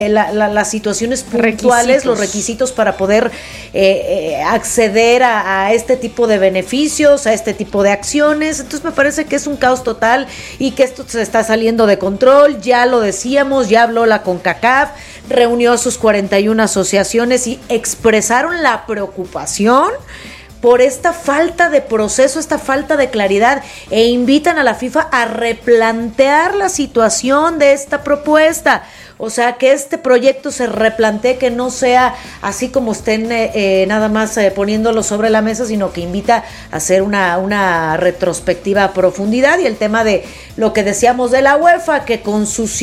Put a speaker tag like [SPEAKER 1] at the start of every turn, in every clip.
[SPEAKER 1] las situaciones puntuales, los requisitos para poder acceder a este tipo de beneficios, a este tipo de acciones. Entonces me parece que es un caos total y que esto se está saliendo de control. Ya lo decíamos, ya habló la CONCACAF, reunió a sus 41 asociaciones y expresaron la preocupación por esta falta de proceso, esta falta de claridad, e invitan a la FIFA a replantear la situación de esta propuesta. O sea, que este proyecto se replantee, que no sea así como estén nada más poniéndolo sobre la mesa, sino que invita a hacer una retrospectiva a profundidad. Y el tema de lo que decíamos de la UEFA, que con sus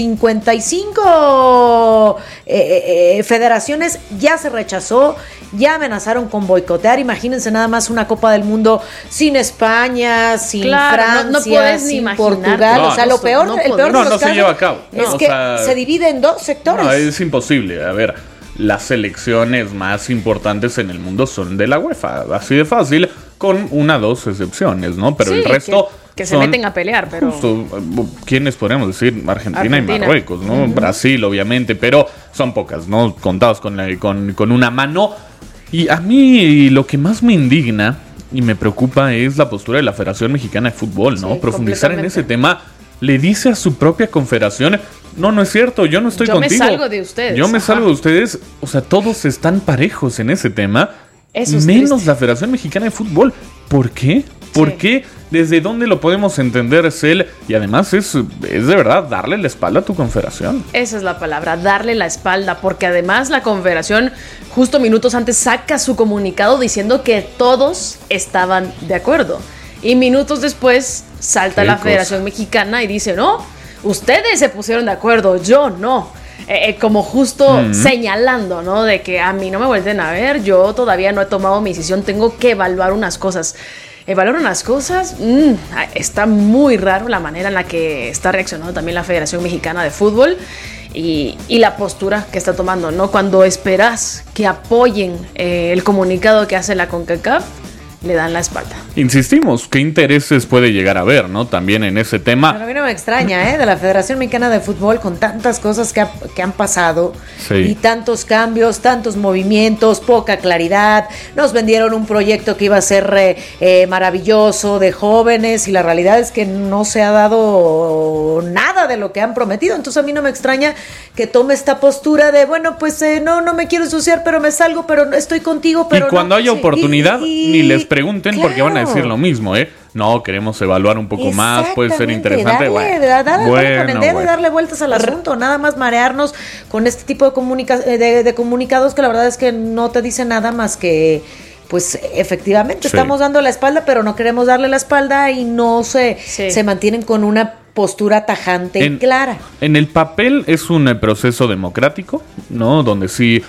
[SPEAKER 1] 55 federaciones ya se rechazó, ya amenazaron con boicotear. Imagínense nada más una Copa del Mundo sin España, sin Francia,
[SPEAKER 2] no puedes
[SPEAKER 1] sin
[SPEAKER 2] ni imaginar.
[SPEAKER 1] Portugal. O sea, el peor de los casos
[SPEAKER 3] se lleva a cabo.
[SPEAKER 1] Es que se divide en dos sectores.
[SPEAKER 3] No, es imposible. A ver, las selecciones más importantes en el mundo son de la UEFA, así de fácil, con 2 excepciones, ¿no? Pero sí, el resto
[SPEAKER 2] que se meten a pelear, pero
[SPEAKER 3] justo, ¿quiénes podríamos decir? Argentina y Marruecos, ¿no? Brasil, obviamente, pero son pocas, ¿no? Contados con una mano. Y a mí lo que más me indigna y me preocupa es la postura de la Federación Mexicana de Fútbol, ¿no? Sí, profundizar en ese tema. Le dice a su propia confederación: no es cierto, yo no estoy contigo.
[SPEAKER 2] Yo me salgo de ustedes.
[SPEAKER 3] Yo me salgo de ustedes. O sea, todos están parejos en ese tema.
[SPEAKER 2] Eso es
[SPEAKER 3] menos
[SPEAKER 2] triste.
[SPEAKER 3] La Federación Mexicana de Fútbol. ¿Por qué? ¿Por qué? ¿Desde dónde lo podemos entender, Cel? Y además es de verdad darle la espalda a tu confederación.
[SPEAKER 2] Esa es la palabra, darle la espalda, porque además la confederación justo minutos antes saca su comunicado diciendo que todos estaban de acuerdo. Y minutos después salta la Federación Mexicana y dice: no, ustedes se pusieron de acuerdo, yo no. Como justo señalando, ¿no? De que a mí no me vuelven a ver, yo todavía no he tomado mi decisión, tengo que evaluar unas cosas. Está muy raro la manera en la que está reaccionando también la Federación Mexicana de Fútbol y la postura que está tomando, ¿no? Cuando esperas que apoyen el comunicado que hace la CONCACAF, le dan la espalda.
[SPEAKER 3] Insistimos, ¿qué intereses puede llegar a haber, no? También en ese tema.
[SPEAKER 1] Pero a mí no me extraña, de la Federación Mexicana de Fútbol, con tantas cosas que han pasado, y tantos cambios, tantos movimientos, poca claridad. Nos vendieron un proyecto que iba a ser maravilloso, de jóvenes, y la realidad es que no se ha dado nada de lo que han prometido. Entonces a mí no me extraña que tome esta postura de, bueno, pues no me quiero ensuciar, pero me salgo, pero estoy contigo, pero
[SPEAKER 3] y cuando haya oportunidad, ni les pregunten, porque van a decir lo mismo, no, queremos evaluar un poco más, puede ser interesante.
[SPEAKER 1] Darle vueltas al asunto, nada más marearnos con este tipo de comunicados que la verdad es que no te dicen nada más que, pues efectivamente estamos dando la espalda, pero no queremos darle la espalda, y no se mantienen con una postura tajante y clara.
[SPEAKER 3] En el papel es un proceso democrático, ¿no? Donde sí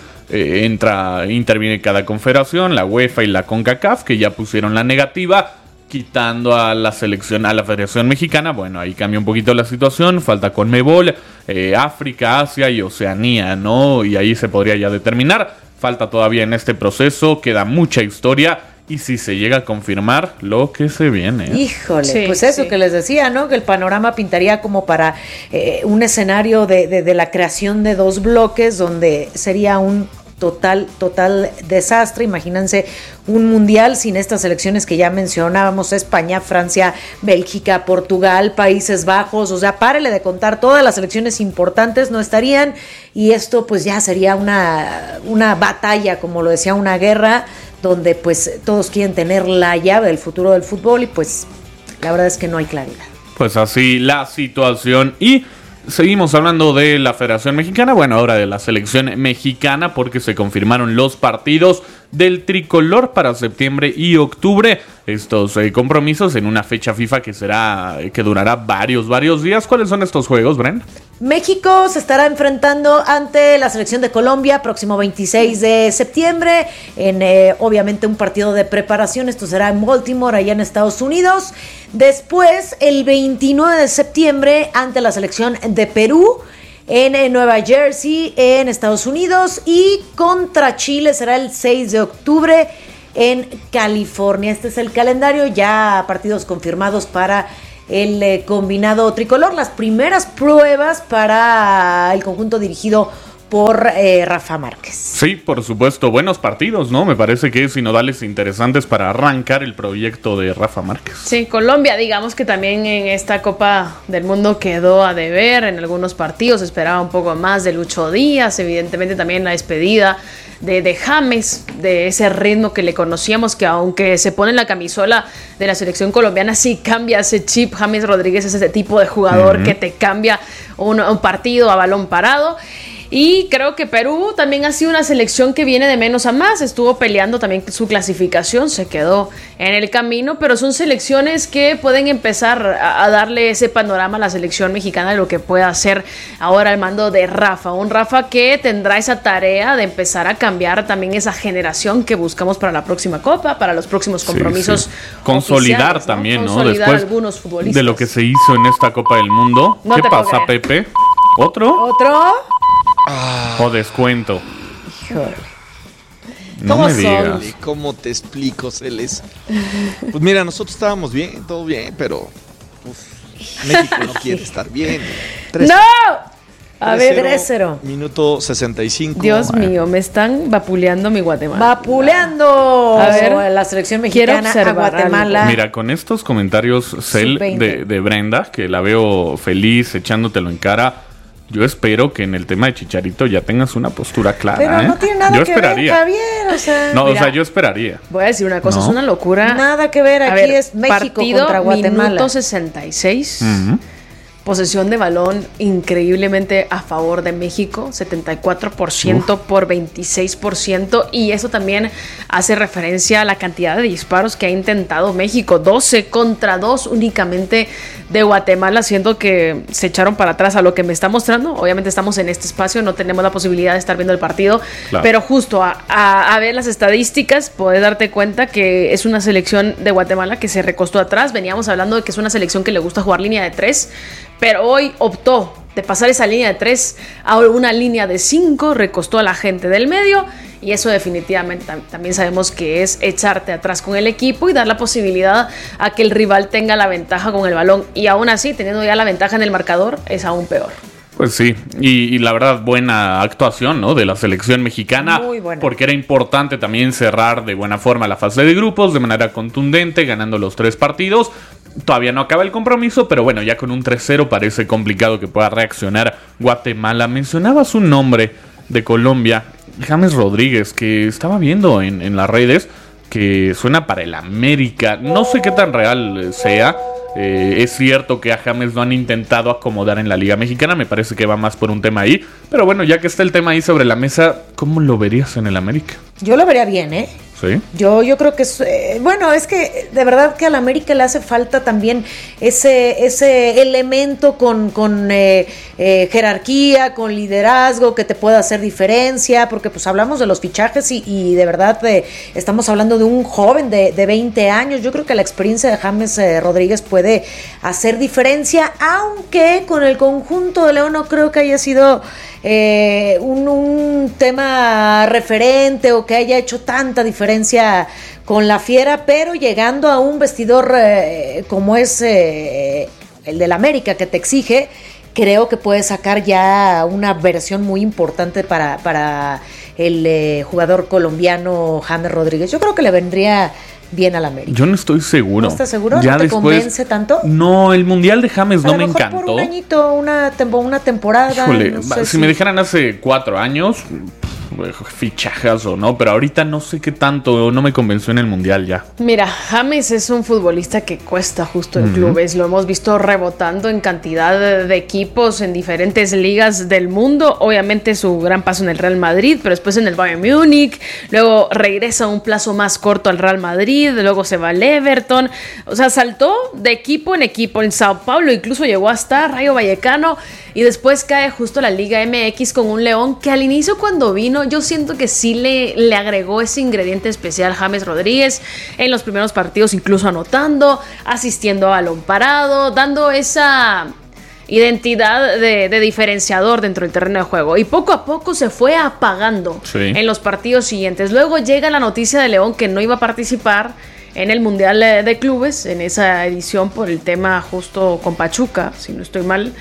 [SPEAKER 3] interviene cada confederación, la UEFA y la CONCACAF, que ya pusieron la negativa, quitando a la Federación Mexicana. Bueno, ahí cambia un poquito la situación, falta CONMEBOL, África, Asia y Oceanía, ¿no? Y ahí se podría ya determinar. Falta todavía en este proceso, queda mucha historia, y si se llega a confirmar lo que se viene.
[SPEAKER 1] Híjole, pues eso que les decía, ¿no? Que el panorama pintaría como para un escenario de la creación de 2 bloques, donde sería un total desastre. Imagínense un mundial sin estas selecciones que ya mencionábamos: España, Francia, Bélgica, Portugal, Países Bajos. O sea, párele de contar, todas las selecciones importantes no estarían, y esto pues ya sería una batalla, como lo decía, una guerra, donde pues todos quieren tener la llave del futuro del fútbol, y pues la verdad es que no hay claridad.
[SPEAKER 3] Pues así la situación. Y seguimos hablando de la Federación Mexicana, bueno, ahora de la selección mexicana, porque se confirmaron los partidos del tricolor para septiembre y octubre. Estos compromisos en una fecha FIFA que durará varios días. ¿Cuáles son estos juegos, Bren?
[SPEAKER 1] México se estará enfrentando ante la selección de Colombia próximo 26 de septiembre en obviamente un partido de preparación. Esto será en Baltimore, allá en Estados Unidos. Después, el 29 de septiembre, ante la selección de Perú en Nueva Jersey, en Estados Unidos. Y contra Chile será el 6 de octubre en California. Este es el calendario, ya partidos confirmados para el combinado tricolor. Las primeras pruebas para el conjunto dirigido por Rafa Márquez.
[SPEAKER 3] Sí, por supuesto, buenos partidos, ¿no? Me parece que sinodales interesantes para arrancar el proyecto de Rafa Márquez.
[SPEAKER 2] Sí, Colombia, digamos que también en esta Copa del Mundo quedó a deber en algunos partidos, esperaba un poco más de Lucho Díaz, evidentemente también la despedida de James, de ese ritmo que le conocíamos, que aunque se pone en la camisola de la selección colombiana, sí cambia ese chip. James Rodríguez es ese tipo de jugador que te cambia un partido a balón parado. Y creo que Perú también ha sido una selección que viene de menos a más, estuvo peleando también su clasificación, se quedó en el camino, pero son selecciones que pueden empezar a darle ese panorama a la selección mexicana de lo que puede hacer ahora al mando de Rafa, un Rafa que tendrá esa tarea de empezar a cambiar también esa generación que buscamos para la próxima Copa, para los próximos compromisos.
[SPEAKER 3] Sí. Consolidar también, ¿no?
[SPEAKER 2] Consolidar
[SPEAKER 3] Después
[SPEAKER 2] algunos futbolistas.
[SPEAKER 3] de lo que se hizo en esta Copa del Mundo.
[SPEAKER 2] No
[SPEAKER 3] ¿Qué
[SPEAKER 2] te
[SPEAKER 3] pasa,
[SPEAKER 2] puedo creer.
[SPEAKER 3] Pepe? ¿Otro? O descuento.
[SPEAKER 1] Híjole.
[SPEAKER 3] No
[SPEAKER 2] ¿Cómo
[SPEAKER 3] me
[SPEAKER 2] son?
[SPEAKER 3] digas.
[SPEAKER 4] ¿Cómo te explico, Celes? Pues mira, nosotros estábamos bien, todo bien, pero México no quiere estar bien.
[SPEAKER 2] ¡No! A ver,
[SPEAKER 1] 3-0.
[SPEAKER 4] Minuto 65.
[SPEAKER 2] Dios mío, me están vapuleando mi Guatemala.
[SPEAKER 1] Vapuleando
[SPEAKER 2] A ver,
[SPEAKER 1] la selección
[SPEAKER 2] quiero
[SPEAKER 1] mexicana a
[SPEAKER 2] observar
[SPEAKER 1] Guatemala.
[SPEAKER 3] Mira, con estos comentarios, Cel,
[SPEAKER 1] Sub-20.
[SPEAKER 3] de Brenda, que la veo feliz echándotelo en cara, yo espero que en el tema de Chicharito ya tengas una postura clara.
[SPEAKER 1] Pero no tiene nada
[SPEAKER 3] Yo
[SPEAKER 1] que
[SPEAKER 3] esperaría.
[SPEAKER 1] ver, Javier, o sea,
[SPEAKER 3] No,
[SPEAKER 2] Mira.
[SPEAKER 3] o sea, yo esperaría.
[SPEAKER 2] Voy a decir una cosa,
[SPEAKER 3] No.
[SPEAKER 2] es una locura.
[SPEAKER 1] nada que ver,
[SPEAKER 2] A
[SPEAKER 1] aquí
[SPEAKER 2] ver,
[SPEAKER 1] es México
[SPEAKER 2] partido,
[SPEAKER 1] contra Guatemala.
[SPEAKER 2] minuto 66.
[SPEAKER 3] Ujú.
[SPEAKER 2] Posesión de balón increíblemente a favor de México, 74% por 26%, y eso también hace referencia a la cantidad de disparos que ha intentado México, 12 contra 2 únicamente de Guatemala, siendo que se echaron para atrás a lo que me está mostrando. Obviamente estamos en este espacio, no tenemos la posibilidad de estar viendo el partido,
[SPEAKER 3] Claro.
[SPEAKER 2] pero justo a ver las estadísticas, puedes darte cuenta que es una selección de Guatemala que se recostó atrás. Veníamos hablando de que es una selección que le gusta jugar línea de 3, pero hoy optó de pasar esa línea de 3 a una línea de 5, recostó a la gente del medio, y eso definitivamente también sabemos que es echarte atrás con el equipo y dar la posibilidad a que el rival tenga la ventaja con el balón, y aún así, teniendo ya la ventaja en el marcador, es aún peor.
[SPEAKER 3] Pues sí, y la verdad, buena actuación, ¿no? De la selección mexicana.
[SPEAKER 1] Muy buena.
[SPEAKER 3] Porque era importante también cerrar de buena forma la fase de grupos, de manera contundente, ganando los 3 partidos. Todavía no acaba el compromiso, pero bueno, ya con un 3-0 parece complicado que pueda reaccionar Guatemala. Mencionabas un nombre de Colombia, James Rodríguez, que estaba viendo en las redes que suena para el América. No sé qué tan real sea. Es cierto que a James lo han intentado acomodar en la Liga Mexicana, me parece que va más por un tema ahí, pero bueno, ya que está el tema ahí sobre la mesa, ¿cómo lo verías en el América?
[SPEAKER 1] Yo lo vería bien, ¿eh?
[SPEAKER 3] ¿Sí?
[SPEAKER 1] Yo creo que es, bueno, es que de verdad que a la América le hace falta también ese elemento con jerarquía, con liderazgo, que te pueda hacer diferencia, porque pues hablamos de los fichajes y de verdad estamos hablando de un joven de 20 años. Yo creo que la experiencia de James Rodríguez puede hacer diferencia, aunque con el conjunto de León no creo que haya sido un tema referente o que haya hecho tanta diferencia con la Fiera, pero llegando a un vestidor como es el del América, que te exige, creo que puede sacar ya una versión muy importante para el jugador colombiano James Rodríguez. Yo creo que le vendría bien al América.
[SPEAKER 3] Yo no estoy seguro.
[SPEAKER 1] ¿No estás seguro?
[SPEAKER 3] Ya
[SPEAKER 1] ¿No te
[SPEAKER 3] después,
[SPEAKER 1] convence tanto?
[SPEAKER 3] No, el Mundial de James no
[SPEAKER 1] A
[SPEAKER 3] me
[SPEAKER 1] lo mejor
[SPEAKER 3] encantó.
[SPEAKER 1] por un añito, una temporada.
[SPEAKER 3] Híjole,
[SPEAKER 1] no sé
[SPEAKER 3] si me dijeran hace 4 años, fichajas o no, pero ahorita no sé qué tanto, no me convenció en el Mundial ya.
[SPEAKER 2] Mira, James es un futbolista que cuesta justo en clubes, lo hemos visto rebotando en cantidad de equipos en diferentes ligas del mundo. Obviamente su gran paso en el Real Madrid, pero después en el Bayern Múnich, luego regresa a un plazo más corto al Real Madrid, luego se va al Everton, o sea, saltó de equipo en Sao Paulo, incluso llegó hasta Rayo Vallecano, y después cae justo a la Liga MX con un León que al inicio, cuando vino, yo siento que sí le agregó ese ingrediente especial James Rodríguez en los primeros partidos, incluso anotando, asistiendo a balón parado, dando esa identidad de diferenciador dentro del terreno de juego, y poco a poco se fue apagando en los partidos siguientes. Luego llega la noticia de León que no iba a participar en el Mundial de Clubes, en esa edición por el tema justo con Pachuca, si no estoy mal.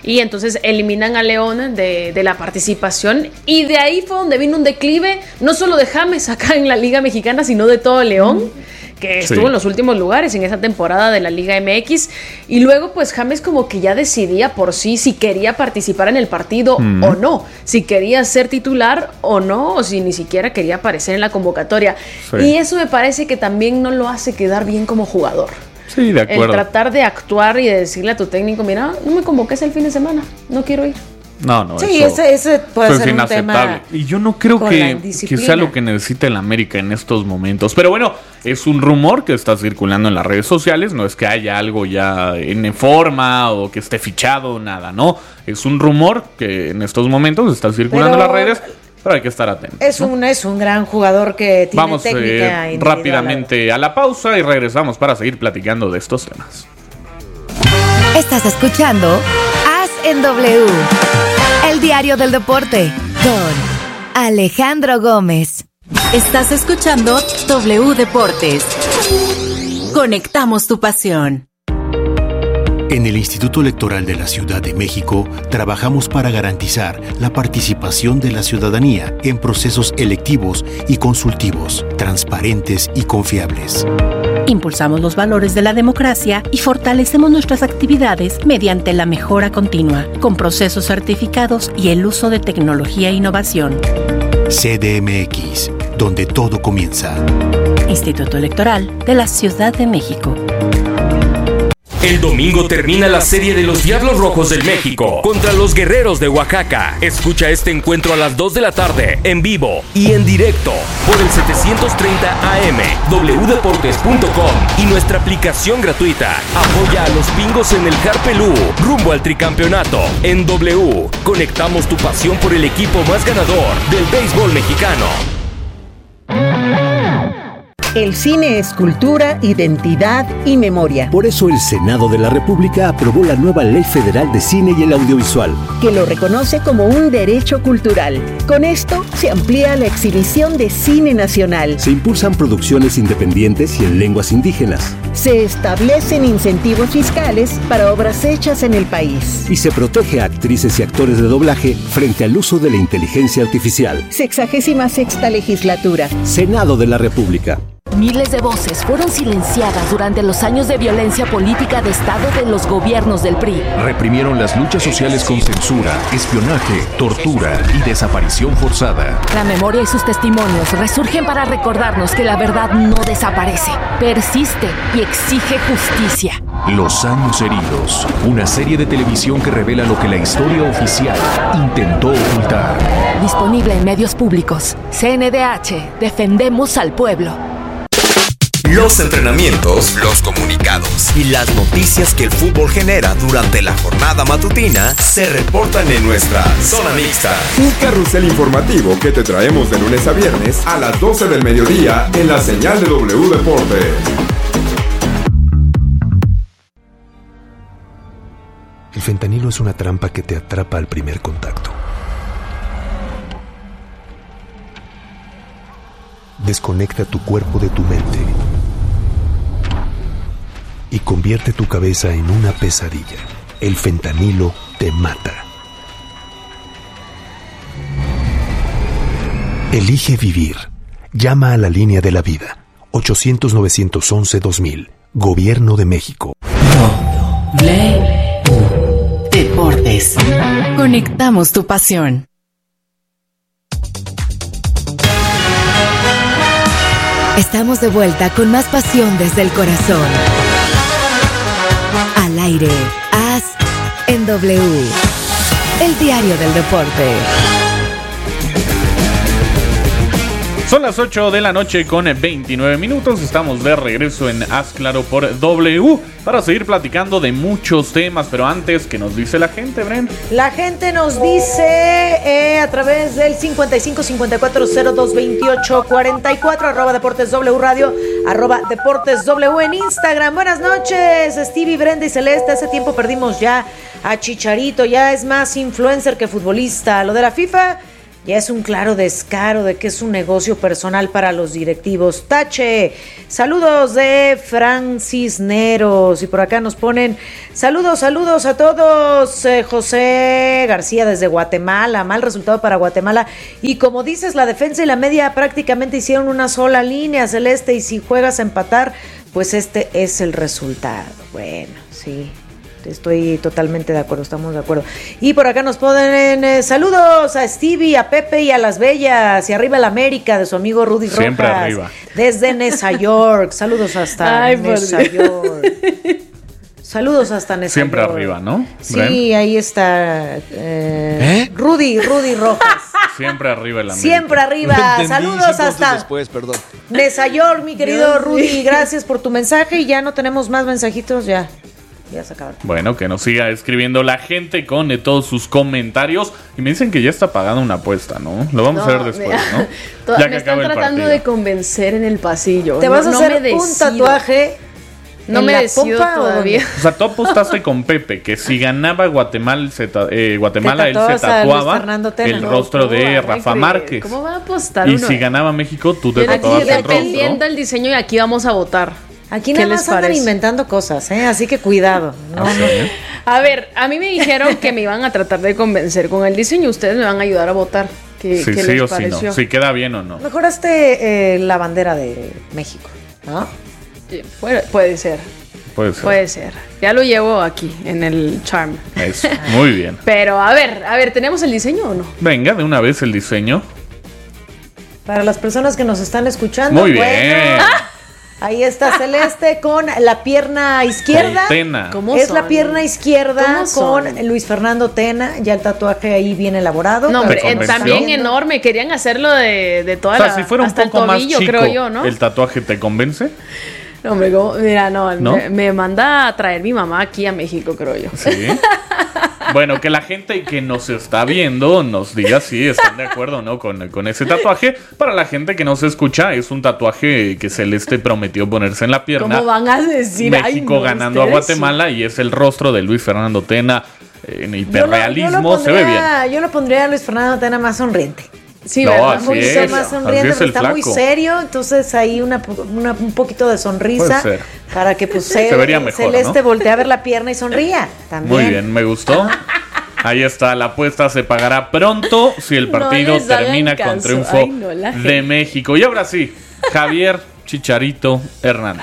[SPEAKER 2] y entonces eliminan a León de la participación, y de ahí fue donde vino un declive, no solo de James acá en la Liga Mexicana, sino de todo León, que estuvo en los últimos lugares en esa temporada de la Liga MX, y luego pues James como que ya decidía por sí si quería participar en el partido o no, si quería ser titular o no, o si ni siquiera quería aparecer en la convocatoria, y eso me parece que también no lo hace quedar bien como jugador.
[SPEAKER 3] Sí, de acuerdo.
[SPEAKER 2] El tratar de actuar y de decirle a tu técnico, mira, no me convoques el fin de semana, no quiero ir.
[SPEAKER 3] No,
[SPEAKER 1] sí, ese puede ser un tema.
[SPEAKER 3] Y yo no creo que sea lo que necesita el América en estos momentos. Pero bueno, es un rumor que está circulando en las redes sociales. No es que haya algo ya en forma o que esté fichado, nada, ¿no? Es un rumor que en estos momentos está circulando en las redes. Pero hay que estar atentos.
[SPEAKER 1] Es un gran jugador que tiene técnica.
[SPEAKER 3] Vamos rápidamente a la pausa y regresamos para seguir platicando de estos temas.
[SPEAKER 5] Estás escuchando As en W, el diario del deporte, con Alejandro Gómez.
[SPEAKER 6] Estás escuchando W Deportes. Conectamos tu pasión.
[SPEAKER 7] En el Instituto Electoral de la Ciudad de México trabajamos para garantizar la participación de la ciudadanía en procesos electivos y consultivos, transparentes y confiables.
[SPEAKER 8] Impulsamos los valores de la democracia y fortalecemos nuestras actividades mediante la mejora continua, con procesos certificados y el uso de tecnología e innovación.
[SPEAKER 7] CDMX, donde todo comienza.
[SPEAKER 8] Instituto Electoral de la Ciudad de México.
[SPEAKER 9] El domingo termina la serie de los Diablos Rojos del México contra los Guerreros de Oaxaca. Escucha este encuentro a las 2 de la tarde, en vivo y en directo, por el 730 AM, wdeportes.com y nuestra aplicación gratuita. Apoya a los Pingos en el Harpelú, rumbo al tricampeonato. En W, conectamos tu pasión por el equipo más ganador del béisbol mexicano.
[SPEAKER 10] El cine es cultura, identidad y memoria.
[SPEAKER 11] Por eso el Senado de la República aprobó la nueva Ley Federal de Cine y el Audiovisual,
[SPEAKER 10] que lo reconoce como un derecho cultural. Con esto se amplía la exhibición de cine nacional.
[SPEAKER 11] Se impulsan producciones independientes y en lenguas indígenas.
[SPEAKER 10] Se establecen incentivos fiscales para obras hechas en el país.
[SPEAKER 11] Y se protege a actrices y actores de doblaje frente al uso de la inteligencia artificial.
[SPEAKER 10] 66ª legislatura.
[SPEAKER 11] Senado de la República.
[SPEAKER 12] Miles de voces fueron silenciadas durante los años de violencia política de Estado de los gobiernos del PRI.
[SPEAKER 13] Reprimieron las luchas sociales con censura, espionaje, tortura y desaparición forzada.
[SPEAKER 12] La memoria y sus testimonios resurgen para recordarnos que la verdad no desaparece, persiste y exige justicia.
[SPEAKER 13] Los años heridos, una serie de televisión que revela lo que la historia oficial intentó ocultar.
[SPEAKER 12] Disponible en medios públicos. CNDH, defendemos al pueblo.
[SPEAKER 14] Los entrenamientos, los comunicados y las noticias que el fútbol genera durante la jornada matutina se reportan en nuestra Zona Mixta.
[SPEAKER 15] Un carrusel informativo que te traemos de lunes a viernes a las 12 del mediodía en la señal de W Deportes.
[SPEAKER 16] El fentanilo es una trampa que te atrapa al primer contacto. Desconecta tu cuerpo de tu mente y convierte tu cabeza en una pesadilla. El fentanilo te mata. Elige vivir. Llama a la línea de la vida. 800-911-2000. Gobierno de México.
[SPEAKER 6] Deportes.
[SPEAKER 5] Conectamos tu pasión. Estamos de vuelta con más pasión desde el corazón. Al aire, As en W, el diario del deporte.
[SPEAKER 3] Son las 8 de la noche con 29 minutos. Estamos de regreso en Haz Claro por W para seguir platicando de muchos temas. Pero antes, ¿qué nos dice la gente, Bren?
[SPEAKER 1] La gente nos dice a través del 5554022844 @Deportes W Radio, @Deportes W en Instagram. Buenas noches, Stevie, Brenda y Celeste. Hace tiempo perdimos ya a Chicharito. Ya es más influencer que futbolista. Lo de la FIFA Ya es un claro descaro de que es un negocio personal para los directivos. Tache, saludos de Francis Neros. Y por acá nos ponen saludos a todos. José García desde Guatemala. Mal resultado para Guatemala. Y como dices, la defensa y la media prácticamente hicieron una sola línea, Celeste. Y si juegas a empatar, pues este es el resultado. Bueno, sí. Estoy totalmente de acuerdo, estamos de acuerdo. Y por acá nos ponen saludos a Stevie, a Pepe y a Las Bellas. Y arriba la América de su amigo Rudy Rojas.
[SPEAKER 3] Siempre arriba.
[SPEAKER 1] Desde Nesa York. Saludos hasta Nesa York. Saludos hasta Nesa
[SPEAKER 3] Siempre
[SPEAKER 1] York.
[SPEAKER 3] arriba, ¿no?
[SPEAKER 1] Sí,
[SPEAKER 3] Bren.
[SPEAKER 1] ahí está Rudy Rojas.
[SPEAKER 3] Siempre arriba el América.
[SPEAKER 1] Siempre arriba. Saludos hasta
[SPEAKER 4] después, perdón.
[SPEAKER 1] Nesa York, mi querido Rudy. Gracias por tu mensaje. Y ya no tenemos más mensajitos, ya se acabaron.
[SPEAKER 3] Bueno, que nos siga escribiendo la gente con todos sus comentarios. Y me dicen que ya está pagando una apuesta, ¿no? Lo vamos a ver después, ¿no?
[SPEAKER 2] Ya me están tratando de convencer en el pasillo.
[SPEAKER 1] ¿Te vas a hacer un tatuaje?
[SPEAKER 2] No me decido todavía.
[SPEAKER 3] O sea, tú apostaste con Pepe que si ganaba Guatemala, él se tatuaba el rostro de Rafa Márquez.
[SPEAKER 2] ¿Cómo va a apostar
[SPEAKER 3] Y
[SPEAKER 2] uno?
[SPEAKER 3] si ganaba México, tú te tatuabas el rostro.
[SPEAKER 2] Dependiendo del diseño, y aquí vamos a votar.
[SPEAKER 1] Aquí nada más andan inventando cosas, así que cuidado. No.
[SPEAKER 2] A ver, a mí me dijeron que me iban a tratar de convencer con el diseño. Ustedes me van a ayudar a votar. ¿Qué
[SPEAKER 3] sí,
[SPEAKER 2] les
[SPEAKER 3] sí o
[SPEAKER 2] pareció?
[SPEAKER 3] sí no. Si queda bien o no.
[SPEAKER 1] Mejoraste la bandera de México, ¿no?
[SPEAKER 2] Sí, puede ser. Puede ser. Ya lo llevo aquí, en el charm.
[SPEAKER 3] Eso, muy bien.
[SPEAKER 2] Pero a ver, ¿tenemos el diseño o no?
[SPEAKER 3] Venga, de una vez el diseño.
[SPEAKER 1] Para las personas que nos están escuchando.
[SPEAKER 3] Muy bien.
[SPEAKER 1] Ahí está Celeste con la pierna izquierda.
[SPEAKER 3] Tena.
[SPEAKER 1] Es la pierna izquierda con Luis Fernando Tena. Ya el tatuaje ahí bien elaborado.
[SPEAKER 2] No, hombre, también enorme. Querían hacerlo de toda
[SPEAKER 3] si fuera
[SPEAKER 2] hasta
[SPEAKER 3] un poco
[SPEAKER 2] el tobillo,
[SPEAKER 3] más chico,
[SPEAKER 2] creo yo, ¿no?
[SPEAKER 3] ¿El tatuaje te convence?
[SPEAKER 2] No, hombre, mira, ¿no? Me manda a traer mi mamá aquí a México, creo yo.
[SPEAKER 3] Sí. Bueno, que la gente que nos está viendo nos diga si están de acuerdo o no con ese tatuaje. Para la gente que nos escucha, es un tatuaje que Celeste prometió ponerse en la pierna.
[SPEAKER 2] ¿Cómo van a decir?
[SPEAKER 3] México ganando a Guatemala y es el rostro de Luis Fernando Tena en hiperrealismo. Se ve bien.
[SPEAKER 1] Yo lo pondría a Luis Fernando Tena más sonriente.
[SPEAKER 2] Sí,
[SPEAKER 3] no,
[SPEAKER 2] ¿verdad?
[SPEAKER 3] Así
[SPEAKER 1] Un poquito
[SPEAKER 3] es,
[SPEAKER 1] más sonriente,
[SPEAKER 3] así es
[SPEAKER 1] está muy serio, entonces ahí un poquito de sonrisa para que pues
[SPEAKER 3] se vería mejor,
[SPEAKER 1] Celeste
[SPEAKER 3] ¿no?
[SPEAKER 1] voltee a ver la pierna y sonría también.
[SPEAKER 3] Muy bien, me gustó. Ahí está, la apuesta se pagará pronto si el partido termina con triunfo de México. Y ahora sí, Javier Chicharito Hernández.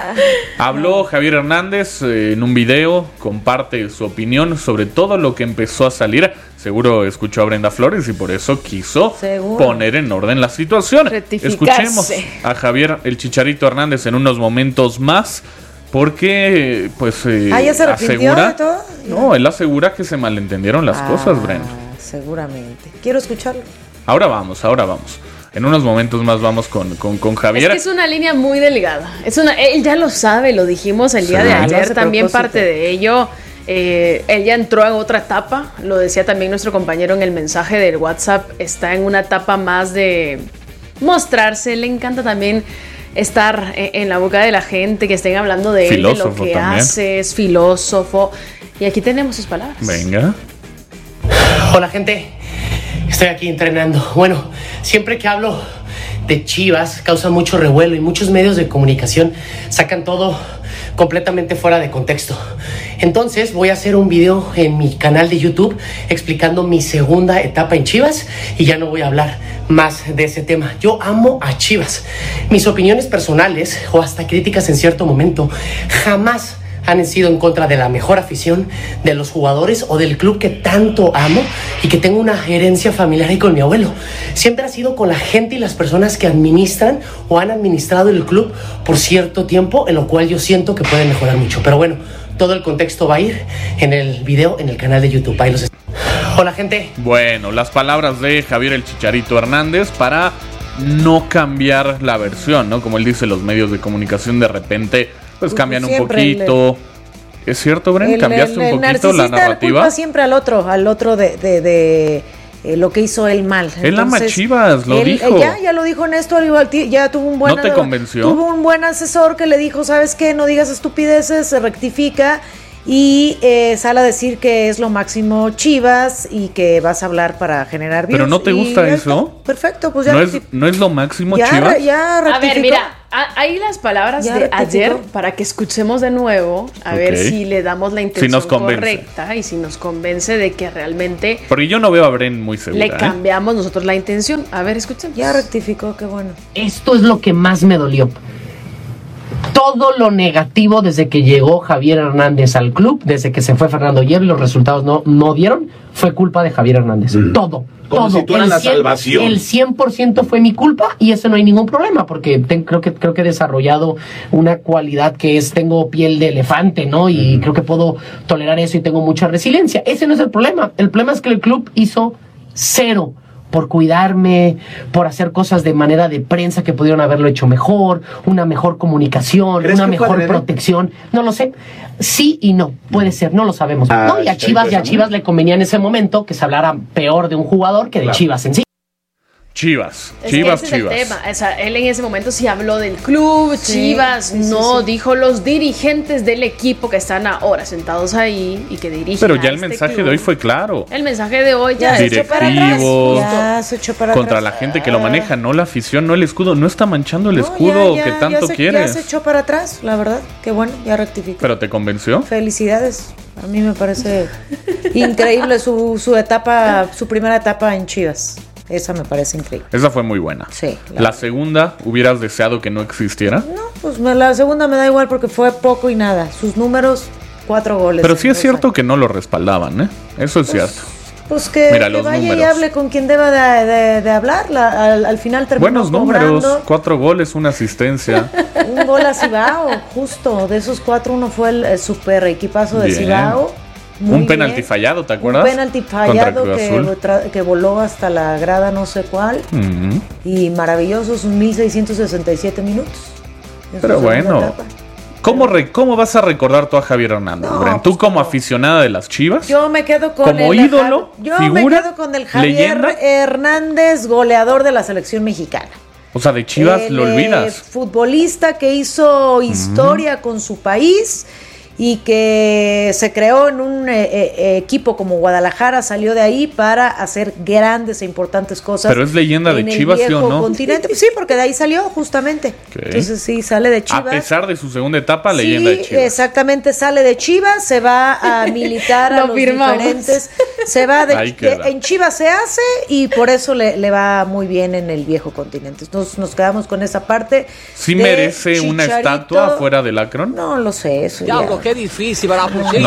[SPEAKER 3] Habló Javier Hernández en un video, comparte su opinión sobre todo lo que empezó a salir. Seguro escuchó a Brenda Flores y por eso quiso poner en orden la situación. Escuchemos a Javier el Chicharito Hernández en unos momentos más. Porque, pues,
[SPEAKER 1] ¿ya se arrepintió de todo?
[SPEAKER 3] No, él asegura que se malentendieron las cosas, Brenda.
[SPEAKER 1] Seguramente. Quiero escucharlo.
[SPEAKER 3] Ahora vamos. En unos momentos más vamos con Javier.
[SPEAKER 2] Es que es una línea muy delgada. Él ya lo sabe, lo dijimos el día de ayer, también parte de ello. Él ya entró en otra etapa, lo decía también nuestro compañero en el mensaje del WhatsApp, está en una etapa más de mostrarse, le encanta también estar en la boca de la gente, que estén hablando de él, de lo que hace, es filósofo. Y aquí tenemos sus palabras.
[SPEAKER 3] Venga.
[SPEAKER 17] Hola, gente. Estoy aquí entrenando. Bueno, siempre que hablo de Chivas causa mucho revuelo y muchos medios de comunicación sacan todo completamente fuera de contexto. Entonces voy a hacer un video en mi canal de YouTube explicando mi segunda etapa en Chivas y ya no voy a hablar más de ese tema. Yo amo a Chivas. Mis opiniones personales o hasta críticas en cierto momento jamás han sido en contra de la mejor afición, de los jugadores o del club que tanto amo y que tengo una herencia familiar ahí con mi abuelo. Siempre ha sido con la gente y las personas que administran o han administrado el club por cierto tiempo, en lo cual yo siento que pueden mejorar mucho. Pero bueno, todo el contexto va a ir en el video en el canal de YouTube. Ahí los Hola, gente.
[SPEAKER 3] Bueno, las palabras de Javier el Chicharito Hernández para no cambiar la versión, ¿no? Como él dice, los medios de comunicación de repente pues cambian un poquito. ¿Es cierto, Bren? ¿Cambiaste un poquito la narrativa?
[SPEAKER 1] Culpa siempre al otro de lo que hizo él mal.
[SPEAKER 3] Él ama Chivas, lo dijo.
[SPEAKER 1] Ya lo dijo Néstor, ya tuvo un buen...
[SPEAKER 3] ¿No te convenció?
[SPEAKER 1] Tuvo un buen asesor que le dijo, ¿sabes qué? No digas estupideces, se rectifica. y sale a decir que es lo máximo Chivas y que vas a hablar para generar views.
[SPEAKER 3] ¿Pero no te gusta eso?
[SPEAKER 1] Perfecto, pues ya.
[SPEAKER 3] ¿No es lo máximo Chivas?
[SPEAKER 1] Ya rectificó.
[SPEAKER 2] A ver, mira, ahí las palabras
[SPEAKER 1] Ya
[SPEAKER 2] de
[SPEAKER 1] rectificó.
[SPEAKER 2] ayer para que escuchemos de nuevo, a ver si le damos la intención
[SPEAKER 3] nos convence.
[SPEAKER 2] correcta y si nos convence de que realmente
[SPEAKER 3] Porque yo no veo a Bren muy segura.
[SPEAKER 2] le cambiamos nosotros la intención. A ver, escuchemos.
[SPEAKER 1] Ya rectificó, qué bueno.
[SPEAKER 17] Esto es lo que más me dolió. Todo lo negativo desde que llegó Javier Hernández al club, desde que se fue Fernando Hierro y los resultados no dieron, fue culpa de Javier Hernández. Todo.
[SPEAKER 18] Como
[SPEAKER 17] todo.
[SPEAKER 18] si tú eras la salvación.
[SPEAKER 17] El 100% fue mi culpa y eso no hay ningún problema porque creo que he desarrollado una cualidad que es, tengo piel de elefante, ¿no? Y creo que puedo tolerar eso y tengo mucha resiliencia. Ese no es el problema. El problema es que el club hizo cero por cuidarme, por hacer cosas de manera de prensa que pudieron haberlo hecho mejor, una mejor comunicación, una mejor protección. No lo sé. Sí y no. Puede ser, no lo sabemos. No, y a Chivas le convenía en ese momento que se hablara peor de un jugador que de Chivas en sí.
[SPEAKER 3] Chivas.
[SPEAKER 2] Es que ese es el tema. O sea, él en ese momento sí habló del club, Chivas, dijo los dirigentes del equipo que están ahora sentados ahí y que dirigen.
[SPEAKER 3] Pero ya el mensaje de hoy fue claro.
[SPEAKER 2] El mensaje de hoy ya
[SPEAKER 3] se echó para atrás.
[SPEAKER 1] Ya se echó para
[SPEAKER 3] contra
[SPEAKER 1] atrás.
[SPEAKER 3] la gente que lo maneja, no la afición, no el escudo. No está manchando el escudo que tanto quieres.
[SPEAKER 1] Ya se echó para atrás, la verdad. Qué bueno, ya rectificó.
[SPEAKER 3] ¿Pero te convenció?
[SPEAKER 1] Felicidades. A mí me parece increíble su etapa, su primera etapa en Chivas. Esa me parece increíble.
[SPEAKER 3] Esa fue muy buena.
[SPEAKER 1] Sí.
[SPEAKER 3] La segunda, ¿hubieras deseado que no existiera?
[SPEAKER 1] No, pues la segunda me da igual porque fue poco y nada. Sus números, 4 goles.
[SPEAKER 3] Pero sí es cierto que no lo respaldaban, ¿eh? Eso es cierto.
[SPEAKER 1] Pues que vaya y hable con quien deba de hablar. Al final terminó
[SPEAKER 3] buenos
[SPEAKER 1] cobrando.
[SPEAKER 3] Números, 4 goles, una asistencia.
[SPEAKER 1] Un gol a Cibao, justo. De esos 4, uno fue el super equipazo de Cibao.
[SPEAKER 3] Un penalti fallado, ¿te acuerdas?
[SPEAKER 1] Un penalti fallado que voló hasta la grada no sé cuál. Y maravillosos, 1667 minutos.
[SPEAKER 3] Pero bueno, ¿cómo vas a recordar tú a Javier Hernández, Bren? ¿Tú como aficionada de las Chivas?
[SPEAKER 1] Yo me quedo con
[SPEAKER 3] como ídolo,
[SPEAKER 1] me quedo con el Javier
[SPEAKER 3] leyenda.
[SPEAKER 1] Hernández, goleador de la selección mexicana.
[SPEAKER 3] O sea, de Chivas lo olvidas.
[SPEAKER 1] Futbolista que hizo historia con su país y que se creó en un equipo como Guadalajara, salió de ahí para hacer grandes e importantes cosas.
[SPEAKER 3] Pero es leyenda de Chivas, ¿sí o no?
[SPEAKER 1] Continente. Sí, porque de ahí salió justamente.
[SPEAKER 3] Okay.
[SPEAKER 1] Entonces sí, sale de Chivas.
[SPEAKER 3] A pesar de su segunda etapa, leyenda de Chivas.
[SPEAKER 1] Exactamente, sale de Chivas, se va a militar a los diferentes. Se va en Chivas se hace y por eso le va muy bien en el viejo continente. Entonces nos quedamos con esa parte.
[SPEAKER 3] ¿Sí merece Chicharito una estatua afuera del Akron?
[SPEAKER 1] No lo sé, eso ya.
[SPEAKER 19] Qué difícil para
[SPEAKER 3] ¿No?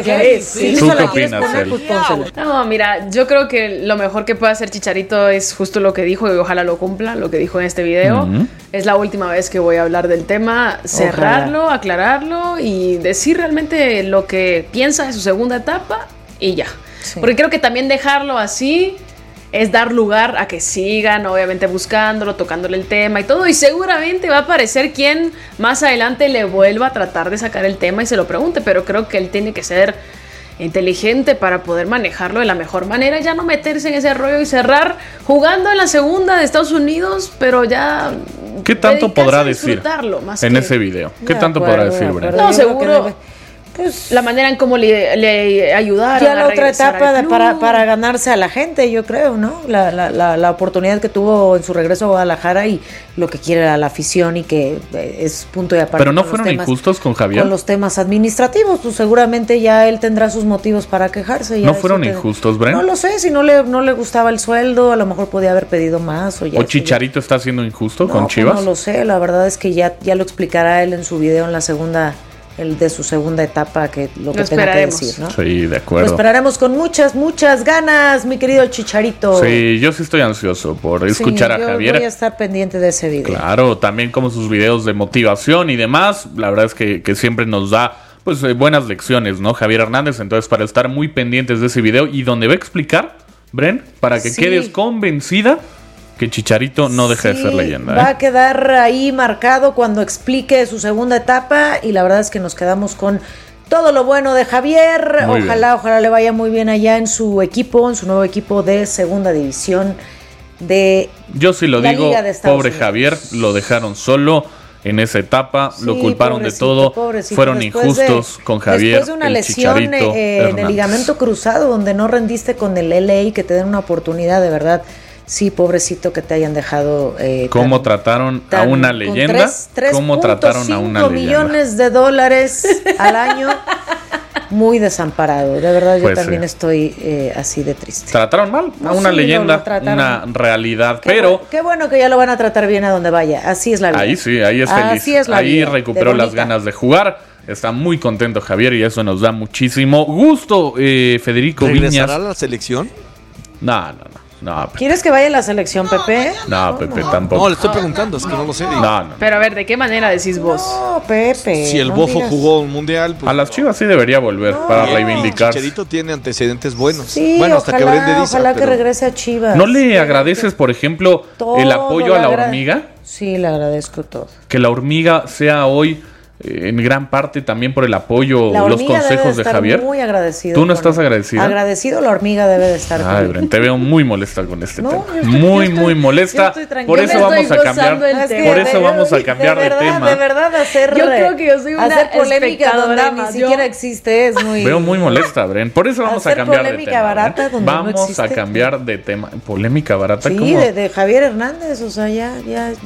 [SPEAKER 2] ¿Tú
[SPEAKER 3] qué opinas, Cel?
[SPEAKER 2] No, mira, yo creo que lo mejor que puede hacer Chicharito es justo lo que dijo y ojalá lo cumpla, lo que dijo en este video. Es la última vez que voy a hablar del tema, cerrarlo, aclararlo y decir realmente lo que piensa de su segunda etapa y ya. Sí. Porque creo que también dejarlo así es dar lugar a que sigan, obviamente buscándolo, tocándole el tema y todo, y seguramente va a aparecer quien más adelante le vuelva a tratar de sacar el tema y se lo pregunte, pero creo que él tiene que ser inteligente para poder manejarlo de la mejor manera, ya no meterse en ese rollo y cerrar jugando en la segunda de Estados Unidos, pero ya...
[SPEAKER 3] ¿Qué tanto podrá decir en ese video? ¿Qué tanto podrá decir, Bren?
[SPEAKER 2] No, seguro... Pues la manera en cómo le ayudaron
[SPEAKER 1] ya la otra etapa para ganarse a la gente, yo creo, ¿no? La oportunidad que tuvo en su regreso a Guadalajara y lo que quiere a la afición y que es punto y aparte.
[SPEAKER 3] Pero no fueron injustos con Javier.
[SPEAKER 1] Con los temas administrativos, pues seguramente ya él tendrá sus motivos para quejarse.
[SPEAKER 3] ¿No fueron injustos, Bren?
[SPEAKER 1] No lo sé, si no le gustaba el sueldo, a lo mejor podía haber pedido más. ¿O
[SPEAKER 3] Chicharito está siendo injusto con Chivas?
[SPEAKER 1] No lo sé, la verdad es que ya lo explicará él en su video en la segunda... el de su segunda etapa, que lo que tenga que decir, ¿no?
[SPEAKER 3] Sí, de acuerdo.
[SPEAKER 1] Lo esperaremos con muchas ganas, mi querido Chicharito.
[SPEAKER 3] Sí, yo sí estoy ansioso por escuchar a Javier.
[SPEAKER 1] Voy a estar pendiente de ese video.
[SPEAKER 3] Claro, también como sus videos de motivación y demás, la verdad es que siempre nos da pues buenas lecciones, ¿no? Javier Hernández, entonces para estar muy pendientes de ese video y donde va a explicar, Bren, para que quedes convencida que Chicharito no deja de ser leyenda.
[SPEAKER 1] Va a quedar ahí marcado cuando explique su segunda etapa y la verdad es que nos quedamos con todo lo bueno de Javier. Ojalá le vaya muy bien allá en su equipo, en su nuevo equipo de segunda división de
[SPEAKER 3] Yo sí lo digo,
[SPEAKER 1] Liga de Estados
[SPEAKER 3] pobre
[SPEAKER 1] Unidos.
[SPEAKER 3] Javier, lo dejaron solo en esa etapa,
[SPEAKER 1] Sí,
[SPEAKER 3] lo culparon de todo,
[SPEAKER 1] pobrecito.
[SPEAKER 3] fueron
[SPEAKER 1] Después
[SPEAKER 3] injustos con Javier,
[SPEAKER 1] después de una
[SPEAKER 3] el
[SPEAKER 1] lesión
[SPEAKER 3] Chicharito
[SPEAKER 1] en el
[SPEAKER 3] Hernández.
[SPEAKER 1] ligamento cruzado, donde no rendiste con el LA, que te den una oportunidad, de verdad. Sí, pobrecito que te hayan dejado.
[SPEAKER 3] ¿Cómo trataron a una leyenda? ¿Cómo trataron a una
[SPEAKER 1] 3.5
[SPEAKER 3] leyenda?
[SPEAKER 1] millones de dólares al año. Muy desamparado. De verdad, yo
[SPEAKER 3] Pues
[SPEAKER 1] también
[SPEAKER 3] sí.
[SPEAKER 1] estoy así de triste.
[SPEAKER 3] Trataron mal a una
[SPEAKER 1] Sí,
[SPEAKER 3] leyenda,
[SPEAKER 1] lo trataron.
[SPEAKER 3] una realidad, pero
[SPEAKER 1] Qué bueno que ya lo van a tratar bien a donde vaya. Así es la vida.
[SPEAKER 3] ahí sí, ahí es feliz.
[SPEAKER 1] Así es la
[SPEAKER 3] ahí
[SPEAKER 1] vida,
[SPEAKER 3] recuperó
[SPEAKER 1] de
[SPEAKER 3] las
[SPEAKER 1] bonita.
[SPEAKER 3] ganas de jugar. Está muy contento Javier y eso nos da muchísimo gusto. Federico Viñas.
[SPEAKER 4] ¿Regresará a la selección?
[SPEAKER 3] No, Pepe.
[SPEAKER 1] ¿Quieres que vaya a la selección, Pepe?
[SPEAKER 3] No, Pepe, tampoco.
[SPEAKER 4] No, le estoy preguntando, es que no lo sé.
[SPEAKER 3] No.
[SPEAKER 2] Pero a ver, ¿de qué manera decís vos?
[SPEAKER 1] No, Pepe.
[SPEAKER 4] Si el
[SPEAKER 1] no
[SPEAKER 4] Bofo
[SPEAKER 1] digas.
[SPEAKER 4] jugó un mundial, pues
[SPEAKER 3] A las Chivas sí debería volver para reivindicarse.
[SPEAKER 4] Chicharito tiene antecedentes buenos.
[SPEAKER 1] Sí,
[SPEAKER 4] bueno, hasta que
[SPEAKER 1] ojalá,
[SPEAKER 4] Brende dice.
[SPEAKER 1] ojalá que regrese a Chivas.
[SPEAKER 3] ¿No le agradeces, por ejemplo,
[SPEAKER 1] Todo
[SPEAKER 3] el apoyo a
[SPEAKER 1] le
[SPEAKER 3] la
[SPEAKER 1] agra-
[SPEAKER 3] hormiga?
[SPEAKER 1] Sí, le agradezco todo.
[SPEAKER 3] Que la hormiga sea hoy en gran parte también por el apoyo,
[SPEAKER 1] La
[SPEAKER 3] los
[SPEAKER 1] hormiga debe
[SPEAKER 3] consejos de
[SPEAKER 1] estar
[SPEAKER 3] Javier.
[SPEAKER 1] muy agradecido.
[SPEAKER 3] ¿Tú no
[SPEAKER 1] con
[SPEAKER 3] estás
[SPEAKER 1] él.
[SPEAKER 3] agradecida?
[SPEAKER 1] Agradecido, la hormiga debe de estar.
[SPEAKER 3] Ay,
[SPEAKER 1] con él.
[SPEAKER 3] Bren, te veo muy molesta con este
[SPEAKER 1] No,
[SPEAKER 3] tema.
[SPEAKER 1] yo estoy-
[SPEAKER 3] Muy,
[SPEAKER 1] yo estoy-
[SPEAKER 3] muy molesta.
[SPEAKER 1] yo estoy tranquila.
[SPEAKER 3] Por eso
[SPEAKER 2] Yo me
[SPEAKER 3] vamos
[SPEAKER 2] estoy
[SPEAKER 3] a cambiar.
[SPEAKER 2] gozando el tema.
[SPEAKER 3] Por eso vamos a cambiar de
[SPEAKER 1] verdad,
[SPEAKER 3] tema.
[SPEAKER 1] De verdad, hacer.
[SPEAKER 2] Yo creo que yo soy una
[SPEAKER 1] hacer polémica
[SPEAKER 2] espectadora
[SPEAKER 1] donde
[SPEAKER 2] más.
[SPEAKER 1] ni siquiera existe. Es muy.
[SPEAKER 3] Veo muy molesta, Bren. Por eso vamos a
[SPEAKER 1] Hacer
[SPEAKER 3] cambiar de
[SPEAKER 1] polémica
[SPEAKER 3] tema.
[SPEAKER 1] barata
[SPEAKER 3] Bren.
[SPEAKER 1] donde no
[SPEAKER 3] Vamos a
[SPEAKER 1] existe.
[SPEAKER 3] cambiar de tema. Polémica barata,
[SPEAKER 1] Sí,
[SPEAKER 3] ¿cómo?
[SPEAKER 1] de Javier Hernández, o sea, ya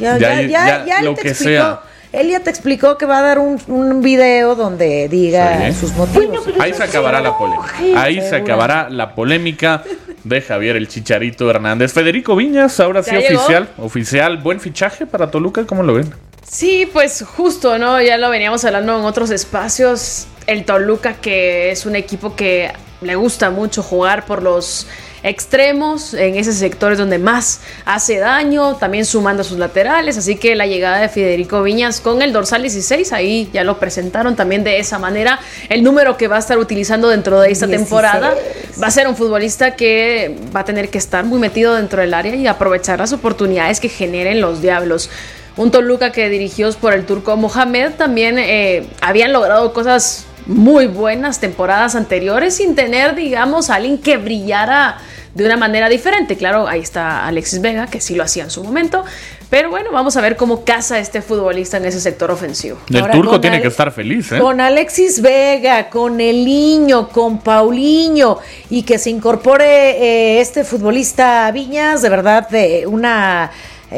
[SPEAKER 1] él
[SPEAKER 3] lo
[SPEAKER 1] te
[SPEAKER 3] que
[SPEAKER 1] explicó.
[SPEAKER 3] sea.
[SPEAKER 1] Él ya te explicó que va a dar un video donde diga
[SPEAKER 3] Sí.
[SPEAKER 1] sus motivos.
[SPEAKER 3] Ahí se acabará la polémica. Ahí se
[SPEAKER 1] Seguro.
[SPEAKER 3] acabará la polémica de Javier el Chicharito Hernández. Federico Viñas, ahora sí
[SPEAKER 2] ¿Ya llegó?
[SPEAKER 3] oficial. Buen fichaje para Toluca, ¿cómo lo ven?
[SPEAKER 2] Sí, pues justo, ¿no? Ya lo veníamos hablando en otros espacios. El Toluca, que es un equipo que le gusta mucho jugar por los extremos, en ese sector es donde más hace daño, también sumando a sus laterales, así que la llegada de Federico Viñas con el dorsal 16, ahí ya lo presentaron también de esa manera, el número que va a estar utilizando dentro de esta
[SPEAKER 1] 16.
[SPEAKER 2] temporada, va a ser un futbolista que va a tener que estar muy metido dentro del área y aprovechar las oportunidades que generen los Diablos. Un Toluca que dirigidos por el turco Mohamed también habían logrado cosas muy buenas temporadas anteriores sin tener, digamos, a alguien que brillara de una manera diferente. Claro, ahí está Alexis Vega, que sí lo hacía en su momento, pero bueno, vamos a ver cómo casa este futbolista en ese sector ofensivo.
[SPEAKER 3] El
[SPEAKER 1] Ahora,
[SPEAKER 3] turco
[SPEAKER 1] con
[SPEAKER 3] tiene que estar feliz, ¿eh?
[SPEAKER 1] Con Alexis Vega, con el Niño, con Paulinho y que se incorpore este futbolista Viñas, de verdad, de una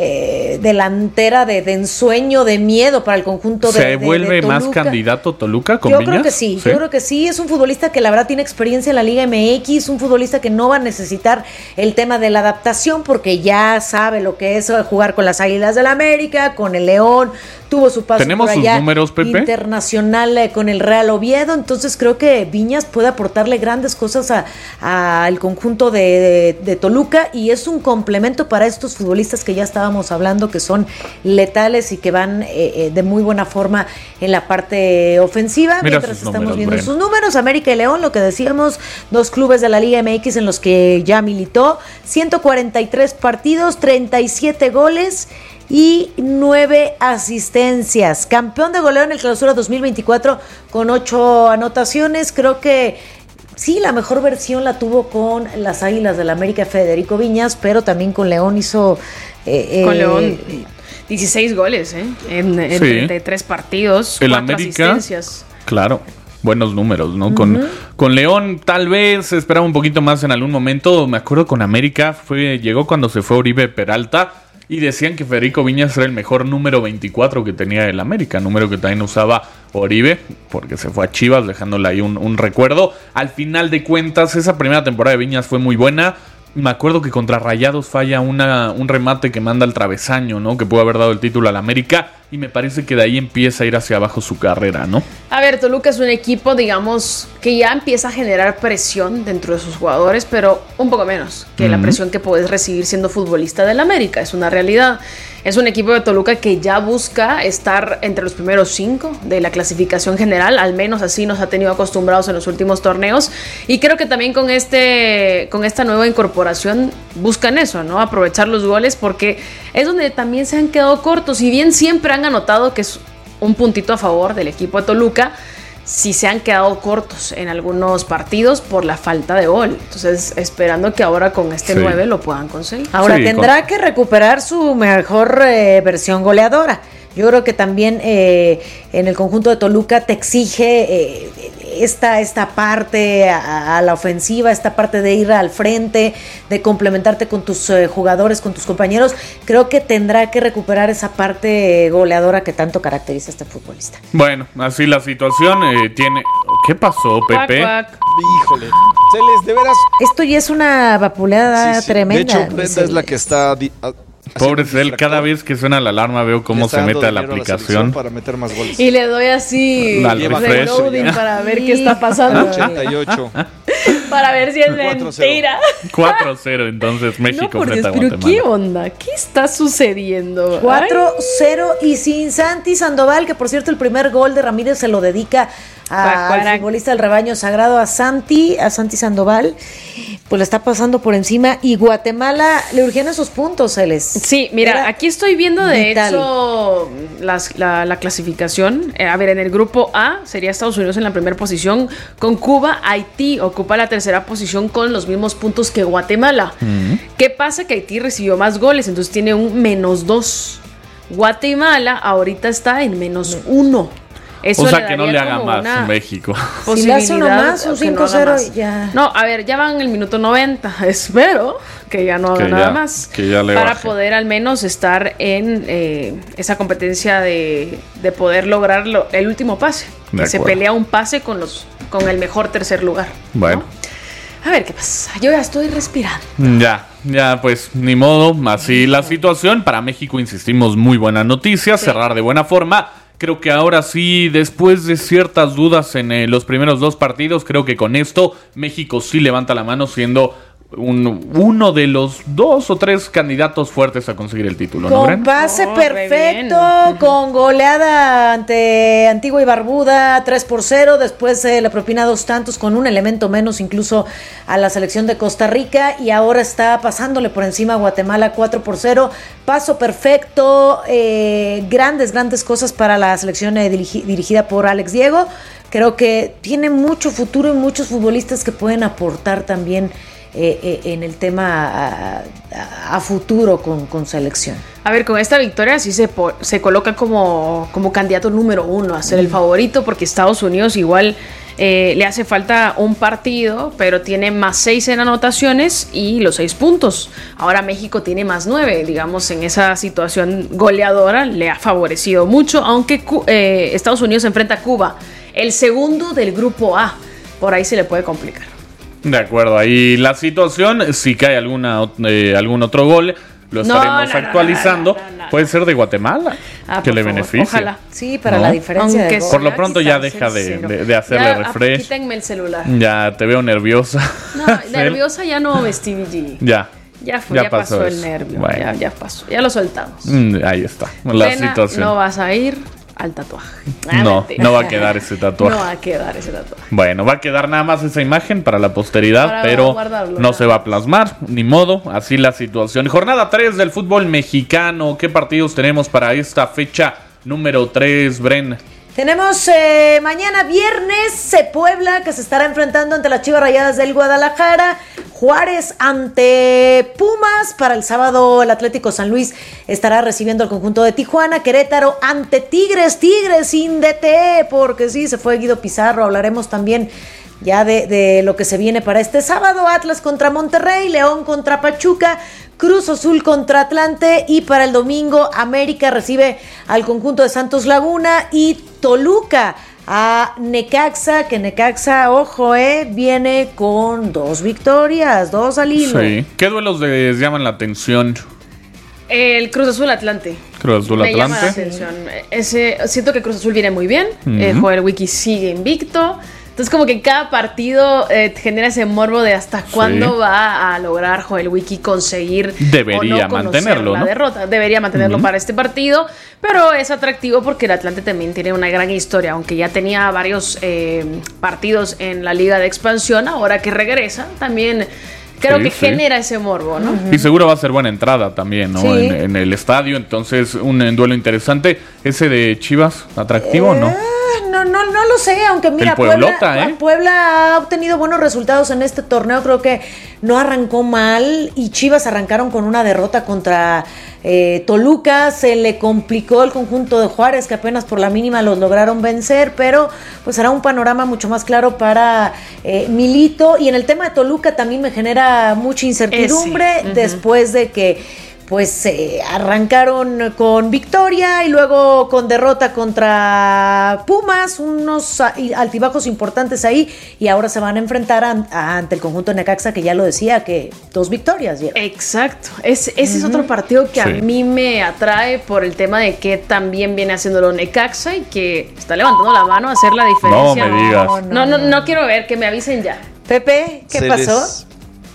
[SPEAKER 1] delantera de ensueño, de miedo para el conjunto de
[SPEAKER 3] ¿Se vuelve
[SPEAKER 1] de
[SPEAKER 3] más
[SPEAKER 1] Toluca.
[SPEAKER 3] candidato Toluca con
[SPEAKER 1] Yo
[SPEAKER 3] Viñas?
[SPEAKER 1] creo que sí, yo creo que sí, es un futbolista que la verdad tiene experiencia en la Liga MX, un futbolista que no va a necesitar el tema de la adaptación porque ya sabe lo que es jugar con las Águilas del América, con el León, tuvo su paso
[SPEAKER 3] ¿Tenemos
[SPEAKER 1] por
[SPEAKER 3] sus
[SPEAKER 1] allá
[SPEAKER 3] números, Pepe?
[SPEAKER 1] internacional con el Real Oviedo, entonces creo que Viñas puede aportarle grandes cosas al conjunto de Toluca y es un complemento para estos futbolistas que ya estábamos hablando, que son letales y que van de muy buena forma en la parte ofensiva.
[SPEAKER 3] Mira
[SPEAKER 1] mientras
[SPEAKER 3] sus
[SPEAKER 1] estamos
[SPEAKER 3] números,
[SPEAKER 1] viendo
[SPEAKER 3] Bren.
[SPEAKER 1] sus números, América y León, lo que decíamos, dos clubes de la Liga MX en los que ya militó, 143 partidos, 37 goles y 9 asistencias. Campeón de goleo en el Clausura 2024 con 8 anotaciones. Creo que sí, la mejor versión la tuvo con las Águilas del América, Federico Viñas, pero también con León hizo...
[SPEAKER 2] Con León, 16 goles, en
[SPEAKER 3] Sí.
[SPEAKER 2] 33 partidos,
[SPEAKER 3] El
[SPEAKER 2] 4
[SPEAKER 3] América,
[SPEAKER 2] asistencias.
[SPEAKER 3] claro, buenos números, ¿no? Con León tal vez esperaba un poquito más en algún momento. Me acuerdo con América, llegó cuando se fue Oribe Peralta y decían que Federico Viñas era el mejor número 24 que tenía el América, número que también usaba Oribe, porque se fue a Chivas, dejándole ahí un recuerdo. Al final de cuentas, esa primera temporada de Viñas fue muy buena. Me acuerdo que contra Rayados falla un remate que manda al travesaño, ¿no? Que pudo haber dado el título al América. Y me parece que de ahí empieza a ir hacia abajo su carrera, ¿no?
[SPEAKER 2] A ver, Toluca es un equipo, digamos, que ya empieza a generar presión dentro de sus jugadores, pero un poco menos que la presión que puedes recibir siendo futbolista del América. Es una realidad. Es un equipo de Toluca que ya busca estar entre los primeros 5 de la clasificación general, al menos así nos ha tenido acostumbrados en los últimos torneos. Y creo que también con esta nueva incorporación buscan eso, ¿no? Aprovechar los goles, porque es donde también se han quedado cortos. Si bien siempre han anotado que es un puntito a favor del equipo de Toluca, sí se han quedado cortos en algunos partidos por la falta de gol. Entonces, esperando que ahora con este 9 lo puedan conseguir.
[SPEAKER 1] Ahora tendrá que recuperar su mejor versión goleadora. Yo creo que también en el conjunto de Toluca te exige esta parte a la ofensiva, esta parte de ir al frente, de complementarte con tus jugadores, con tus compañeros. Creo que tendrá que recuperar esa parte goleadora que tanto caracteriza a este futbolista.
[SPEAKER 3] Bueno, así la situación tiene... ¿Qué pasó, Pepe?
[SPEAKER 2] Cuac, cuac.
[SPEAKER 4] Híjole, Celes, de veras.
[SPEAKER 1] Esto ya es una vapuleada tremenda.
[SPEAKER 4] De hecho, Brenda es la que está...
[SPEAKER 3] Pobre Cel, cada vez que suena la alarma veo cómo se mete a la aplicación
[SPEAKER 4] para meter más goles.
[SPEAKER 2] Y le doy así
[SPEAKER 3] al refresh
[SPEAKER 2] reloading para ver qué está pasando.
[SPEAKER 4] 88.
[SPEAKER 2] Para ver si es mentira.
[SPEAKER 3] 4-0, entonces México
[SPEAKER 2] No, por Dios,
[SPEAKER 3] frente a
[SPEAKER 2] pero
[SPEAKER 3] Guatemala.
[SPEAKER 2] ¿qué onda? ¿Qué está sucediendo?
[SPEAKER 1] 4-0 y sin Santi Sandoval, que por cierto el primer gol de Ramírez se lo dedica al futbolista del rebaño sagrado, a Santi Sandoval. Pues le está pasando por encima y Guatemala le urgían esos puntos, Celes.
[SPEAKER 2] Sí, mira,
[SPEAKER 1] Era
[SPEAKER 2] aquí estoy viendo de
[SPEAKER 1] vital.
[SPEAKER 2] hecho la clasificación. A ver, en el grupo A sería Estados Unidos en la primera posición con Cuba. Haití ocupa la tercera posición con los mismos puntos que Guatemala. ¿Qué pasa? Que Haití recibió más goles, entonces tiene un -2. Guatemala ahorita está en -1. Eso
[SPEAKER 3] o sea
[SPEAKER 2] le
[SPEAKER 3] que no
[SPEAKER 2] daría
[SPEAKER 3] le haga
[SPEAKER 2] como
[SPEAKER 3] más
[SPEAKER 2] una
[SPEAKER 3] México.
[SPEAKER 1] Si le hace uno más, un
[SPEAKER 2] que no haga
[SPEAKER 1] 5-0
[SPEAKER 2] más.
[SPEAKER 1] ya.
[SPEAKER 2] No, a ver, ya van en el minuto 90. Espero que ya no haga nada más.
[SPEAKER 3] Que ya le
[SPEAKER 2] para
[SPEAKER 3] baje.
[SPEAKER 2] poder al menos estar en esa competencia de poder lograr el último pase.
[SPEAKER 3] De
[SPEAKER 2] Que se
[SPEAKER 3] acuerdo.
[SPEAKER 2] pelea un pase con el mejor tercer lugar.
[SPEAKER 3] Bueno.
[SPEAKER 2] A ver qué pasa. Yo ya estoy respirando.
[SPEAKER 3] Ya, pues ni modo, así la situación. Para México, insistimos, muy buena noticia, cerrar de buena forma. Creo que ahora sí, después de ciertas dudas en los primeros 2 partidos, creo que con esto México sí levanta la mano siendo uno de los 2 o 3 candidatos fuertes a conseguir el título, ¿no,
[SPEAKER 1] Con
[SPEAKER 3] Bren?
[SPEAKER 1] pase perfecto, con goleada ante Antigua y Barbuda, 3-0, después le propina 2 tantos con un elemento menos incluso a la selección de Costa Rica y ahora está pasándole por encima a Guatemala 4-0, paso perfecto, grandes cosas para la selección dirigida por Alex Diego. Creo que tiene mucho futuro y muchos futbolistas que pueden aportar también en el tema a futuro con selección.
[SPEAKER 2] A ver, con esta victoria sí se coloca como candidato número 1 a ser el favorito, porque Estados Unidos igual le hace falta un partido, pero tiene +6 en anotaciones y los 6 puntos. Ahora México tiene +9, digamos, en esa situación goleadora le ha favorecido mucho, aunque Estados Unidos enfrenta a Cuba, el segundo del grupo A. Por ahí se le puede complicar.
[SPEAKER 3] De acuerdo, ahí la situación, si cae algún otro gol, lo estaremos actualizando.
[SPEAKER 2] No.
[SPEAKER 3] Puede ser de Guatemala, que le beneficie.
[SPEAKER 2] Ojalá.
[SPEAKER 1] Sí, para la diferencia
[SPEAKER 2] Aunque
[SPEAKER 1] de gol.
[SPEAKER 3] Por lo pronto ya deja de hacerle
[SPEAKER 2] ya,
[SPEAKER 3] refresh.
[SPEAKER 2] Quítenme el celular.
[SPEAKER 3] Ya te veo nerviosa.
[SPEAKER 2] No, nerviosa ya no, Stevie G.
[SPEAKER 3] Ya
[SPEAKER 2] pasó el
[SPEAKER 3] eso.
[SPEAKER 2] nervio.
[SPEAKER 3] Bueno.
[SPEAKER 2] Ya pasó. Ya lo soltamos.
[SPEAKER 3] Ahí está, la
[SPEAKER 2] Pena,
[SPEAKER 3] situación.
[SPEAKER 2] no vas a ir al tatuaje.
[SPEAKER 3] No va a quedar ese tatuaje.
[SPEAKER 2] No va a quedar ese tatuaje.
[SPEAKER 3] Bueno, va a quedar nada más esa imagen para la posteridad,
[SPEAKER 2] Para
[SPEAKER 3] pero
[SPEAKER 2] guardarlo,
[SPEAKER 3] no se va a plasmar, ni modo, así la situación. Jornada 3 del fútbol mexicano. ¿Qué partidos tenemos para esta fecha número 3, Bren?
[SPEAKER 1] Tenemos mañana viernes Puebla, que se estará enfrentando ante las Chivas Rayadas del Guadalajara. Juárez ante Pumas. Para el sábado el Atlético San Luis estará recibiendo al conjunto de Tijuana. Querétaro ante Tigres sin DT, porque sí, se fue Guido Pizarro. Hablaremos también ya de lo que se viene para este sábado. Atlas contra Monterrey, León contra Pachuca, Cruz Azul contra Atlante, y para el domingo América recibe al conjunto de Santos Laguna y Toluca a Necaxa, que Necaxa, ojo, viene con 2 victorias, 2 al hilo.
[SPEAKER 3] Sí. ¿Qué duelos les llaman la atención?
[SPEAKER 2] El Cruz Azul Atlante.
[SPEAKER 3] Cruz Azul
[SPEAKER 2] Me llama la
[SPEAKER 3] Atlante.
[SPEAKER 2] atención. Siento que Cruz Azul viene muy bien. Joel Wiki sigue invicto. Entonces como que cada partido genera ese morbo de hasta cuándo va a lograr Joel Wiki conseguir
[SPEAKER 3] Debería
[SPEAKER 2] o no
[SPEAKER 3] mantenerlo,
[SPEAKER 2] la
[SPEAKER 3] ¿no?
[SPEAKER 2] derrota. Debería mantenerlo para este partido, pero es atractivo porque el Atlante también tiene una gran historia, aunque ya tenía varios partidos en la Liga de Expansión. Ahora que regresa también creo que genera ese morbo, ¿no?
[SPEAKER 3] Y seguro va a ser buena entrada también, ¿no?
[SPEAKER 1] Sí.
[SPEAKER 3] En el estadio, entonces un duelo interesante. ¿Ese de Chivas, atractivo o no?
[SPEAKER 1] lo sé, aunque mira, Puebla ha obtenido buenos resultados en este torneo, creo que no arrancó mal y Chivas arrancaron con una derrota contra Toluca, se le complicó el conjunto de Juárez, que apenas por la mínima los lograron vencer, pero pues será un panorama mucho más claro para Milito. Y en el tema de Toluca también me genera mucha incertidumbre después de que pues arrancaron con victoria y luego con derrota contra Pumas, unos altibajos importantes ahí, y ahora se van a enfrentar ante el conjunto de Necaxa, que ya lo decía, que 2 victorias lleva.
[SPEAKER 2] Exacto, ese es otro partido que a mí me atrae por el tema de que también viene haciéndolo Necaxa y que está levantando la mano a hacer la diferencia.
[SPEAKER 3] No me digas.
[SPEAKER 2] No quiero ver, que me avisen ya.
[SPEAKER 1] Pepe, ¿qué pasó?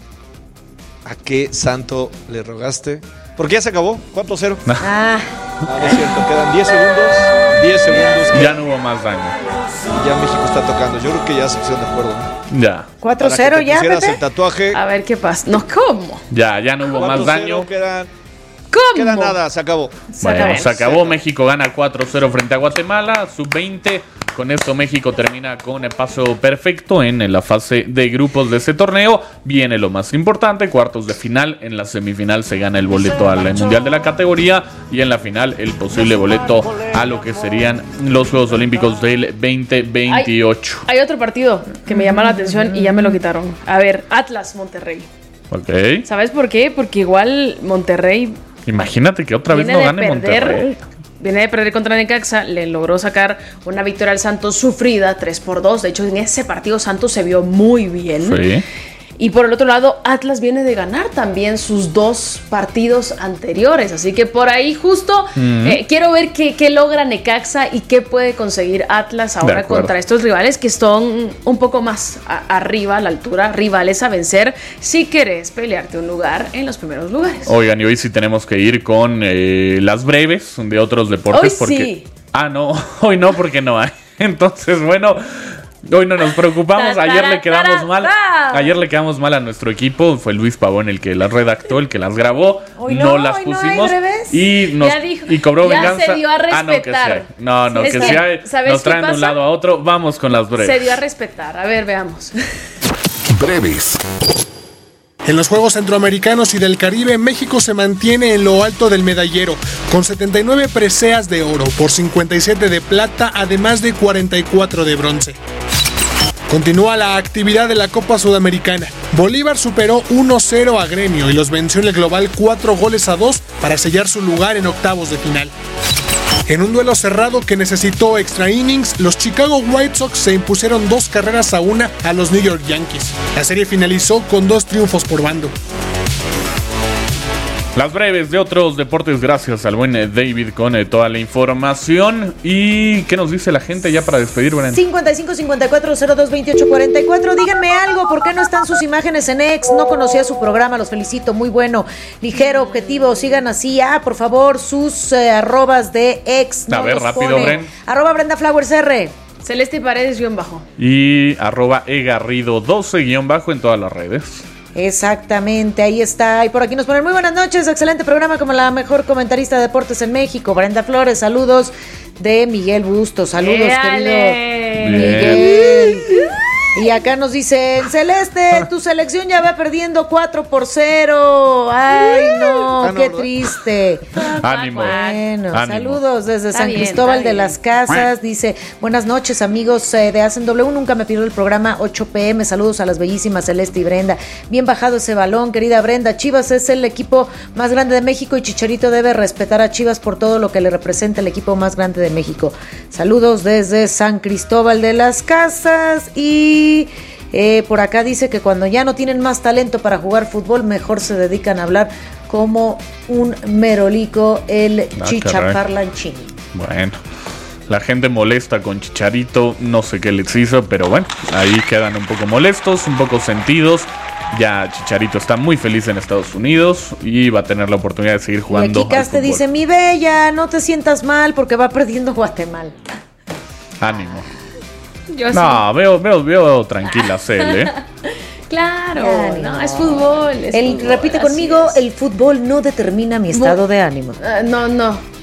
[SPEAKER 4] ¿A qué santo le rogaste? Porque ya se acabó, 4-0.
[SPEAKER 1] No
[SPEAKER 4] es cierto, quedan 10 segundos.
[SPEAKER 3] Ya no hubo más daño.
[SPEAKER 4] Y ya México está tocando. Yo creo que ya se pusieron de acuerdo, ¿no?
[SPEAKER 3] Ya.
[SPEAKER 1] 4-0 ya, Pepe.
[SPEAKER 4] El tatuaje.
[SPEAKER 2] A ver qué pasa. No, ¿cómo?
[SPEAKER 3] Ya no hubo más daño.
[SPEAKER 2] ¿Cómo?
[SPEAKER 4] Queda nada, se acabó.
[SPEAKER 3] Bueno, se acabó. México gana 4-0 frente a Guatemala, sub-20. Con esto México termina con el paso perfecto en la fase de grupos de ese torneo. Viene lo más importante, cuartos de final. En la semifinal se gana el boleto al Mundial de la categoría y en la final el posible boleto a lo que serían los Juegos Olímpicos del 2028.
[SPEAKER 2] Hay otro partido que me llama la atención y ya me lo quitaron. A ver, Atlas Monterrey.
[SPEAKER 3] Ok.
[SPEAKER 2] ¿Sabes por qué? Porque igual Monterrey...
[SPEAKER 3] Imagínate que otra vez no gane Monterrey.
[SPEAKER 2] Viene de perder contra Necaxa, le logró sacar una victoria al Santos sufrida, 3-2. De hecho, en ese partido Santos se vio muy bien.
[SPEAKER 3] Sí.
[SPEAKER 2] Y por el otro lado, Atlas viene de ganar también sus 2 partidos anteriores. Así que por ahí justo quiero ver qué logra Necaxa y qué puede conseguir Atlas ahora contra estos rivales que son un poco más arriba a la altura, rivales a vencer si querés pelearte un lugar en los primeros lugares.
[SPEAKER 3] Oigan, y hoy sí tenemos que ir con las breves de otros deportes.
[SPEAKER 2] Hoy sí.
[SPEAKER 3] No, hoy no, porque no hay. Entonces, bueno... Hoy no nos preocupamos, ayer le quedamos mal a nuestro equipo, fue Luis Pavón el que las redactó, el que las grabó, no las pusimos y cobró venganza.
[SPEAKER 2] Se dio a respetar.
[SPEAKER 3] Nos traen de un lado a otro, vamos con las breves.
[SPEAKER 2] Se dio a respetar, a ver, veamos.
[SPEAKER 13] Breves.
[SPEAKER 18] En los Juegos Centroamericanos y del Caribe, México se mantiene en lo alto del medallero, con 79 preseas de oro, por 57 de plata, además de 44 de bronce. Continúa la actividad de la Copa Sudamericana. Bolívar superó 1-0 a Gremio y los venció en el global 4-2 para sellar su lugar en octavos de final. En un duelo cerrado que necesitó extra innings, los Chicago White Sox se impusieron 2-1 a los New York Yankees. La serie finalizó con 2 triunfos por bando.
[SPEAKER 3] Las breves de otros deportes, gracias al buen David con toda la información. ¿Y qué nos dice la gente ya para despedir, Bren?
[SPEAKER 1] 55-54-02-28-44. Díganme algo, ¿por qué no están sus imágenes en X? No conocía su programa, los felicito, muy bueno, ligero, objetivo, sigan así. Por favor, sus arrobas de X.
[SPEAKER 3] A ver, rápido, Bren.
[SPEAKER 1] @BrendaFlowersR.
[SPEAKER 2] Celeste Paredes _
[SPEAKER 3] y @egarrido12_ en todas las redes.
[SPEAKER 1] Exactamente, ahí está. Y por aquí nos ponen muy buenas noches, excelente programa, como la mejor comentarista de deportes en México, Brenda Flores. Saludos de Miguel Bustos. Saludos, querido Miguel. Y acá nos dicen, Celeste, tu selección ya va perdiendo 4-0. Ay, no, qué triste.
[SPEAKER 3] Ánimo.
[SPEAKER 1] Bueno,
[SPEAKER 3] Ánimo.
[SPEAKER 1] Saludos desde San Cristóbal de las Casas. Dice, buenas noches, amigos de Hacen W. Nunca me pierdo el programa 8 p.m. Saludos a las bellísimas Celeste y Brenda. Bien bajado ese balón, querida Brenda. Chivas es el equipo más grande de México y Chicharito debe respetar a Chivas por todo lo que le representa el equipo más grande de México. Saludos desde San Cristóbal de las Casas. Y por acá dice que cuando ya no tienen más talento para jugar fútbol, mejor se dedican a hablar como un merolico, el Chichaparlanchín.
[SPEAKER 3] Bueno, la gente molesta con Chicharito, no sé qué les hizo, pero bueno, ahí quedan un poco molestos, un poco sentidos. Ya Chicharito está muy feliz en Estados Unidos y va a tener la oportunidad de seguir jugando.
[SPEAKER 1] Y aquí Caste dice, mi bella, no te sientas mal porque va perdiendo Guatemala.
[SPEAKER 3] Ánimo.
[SPEAKER 2] Yo
[SPEAKER 3] no,
[SPEAKER 2] sí.
[SPEAKER 3] veo tranquila Cel,
[SPEAKER 2] Claro, no, es fútbol.
[SPEAKER 1] Repite conmigo, el fútbol no determina mi estado de ánimo.
[SPEAKER 2] No.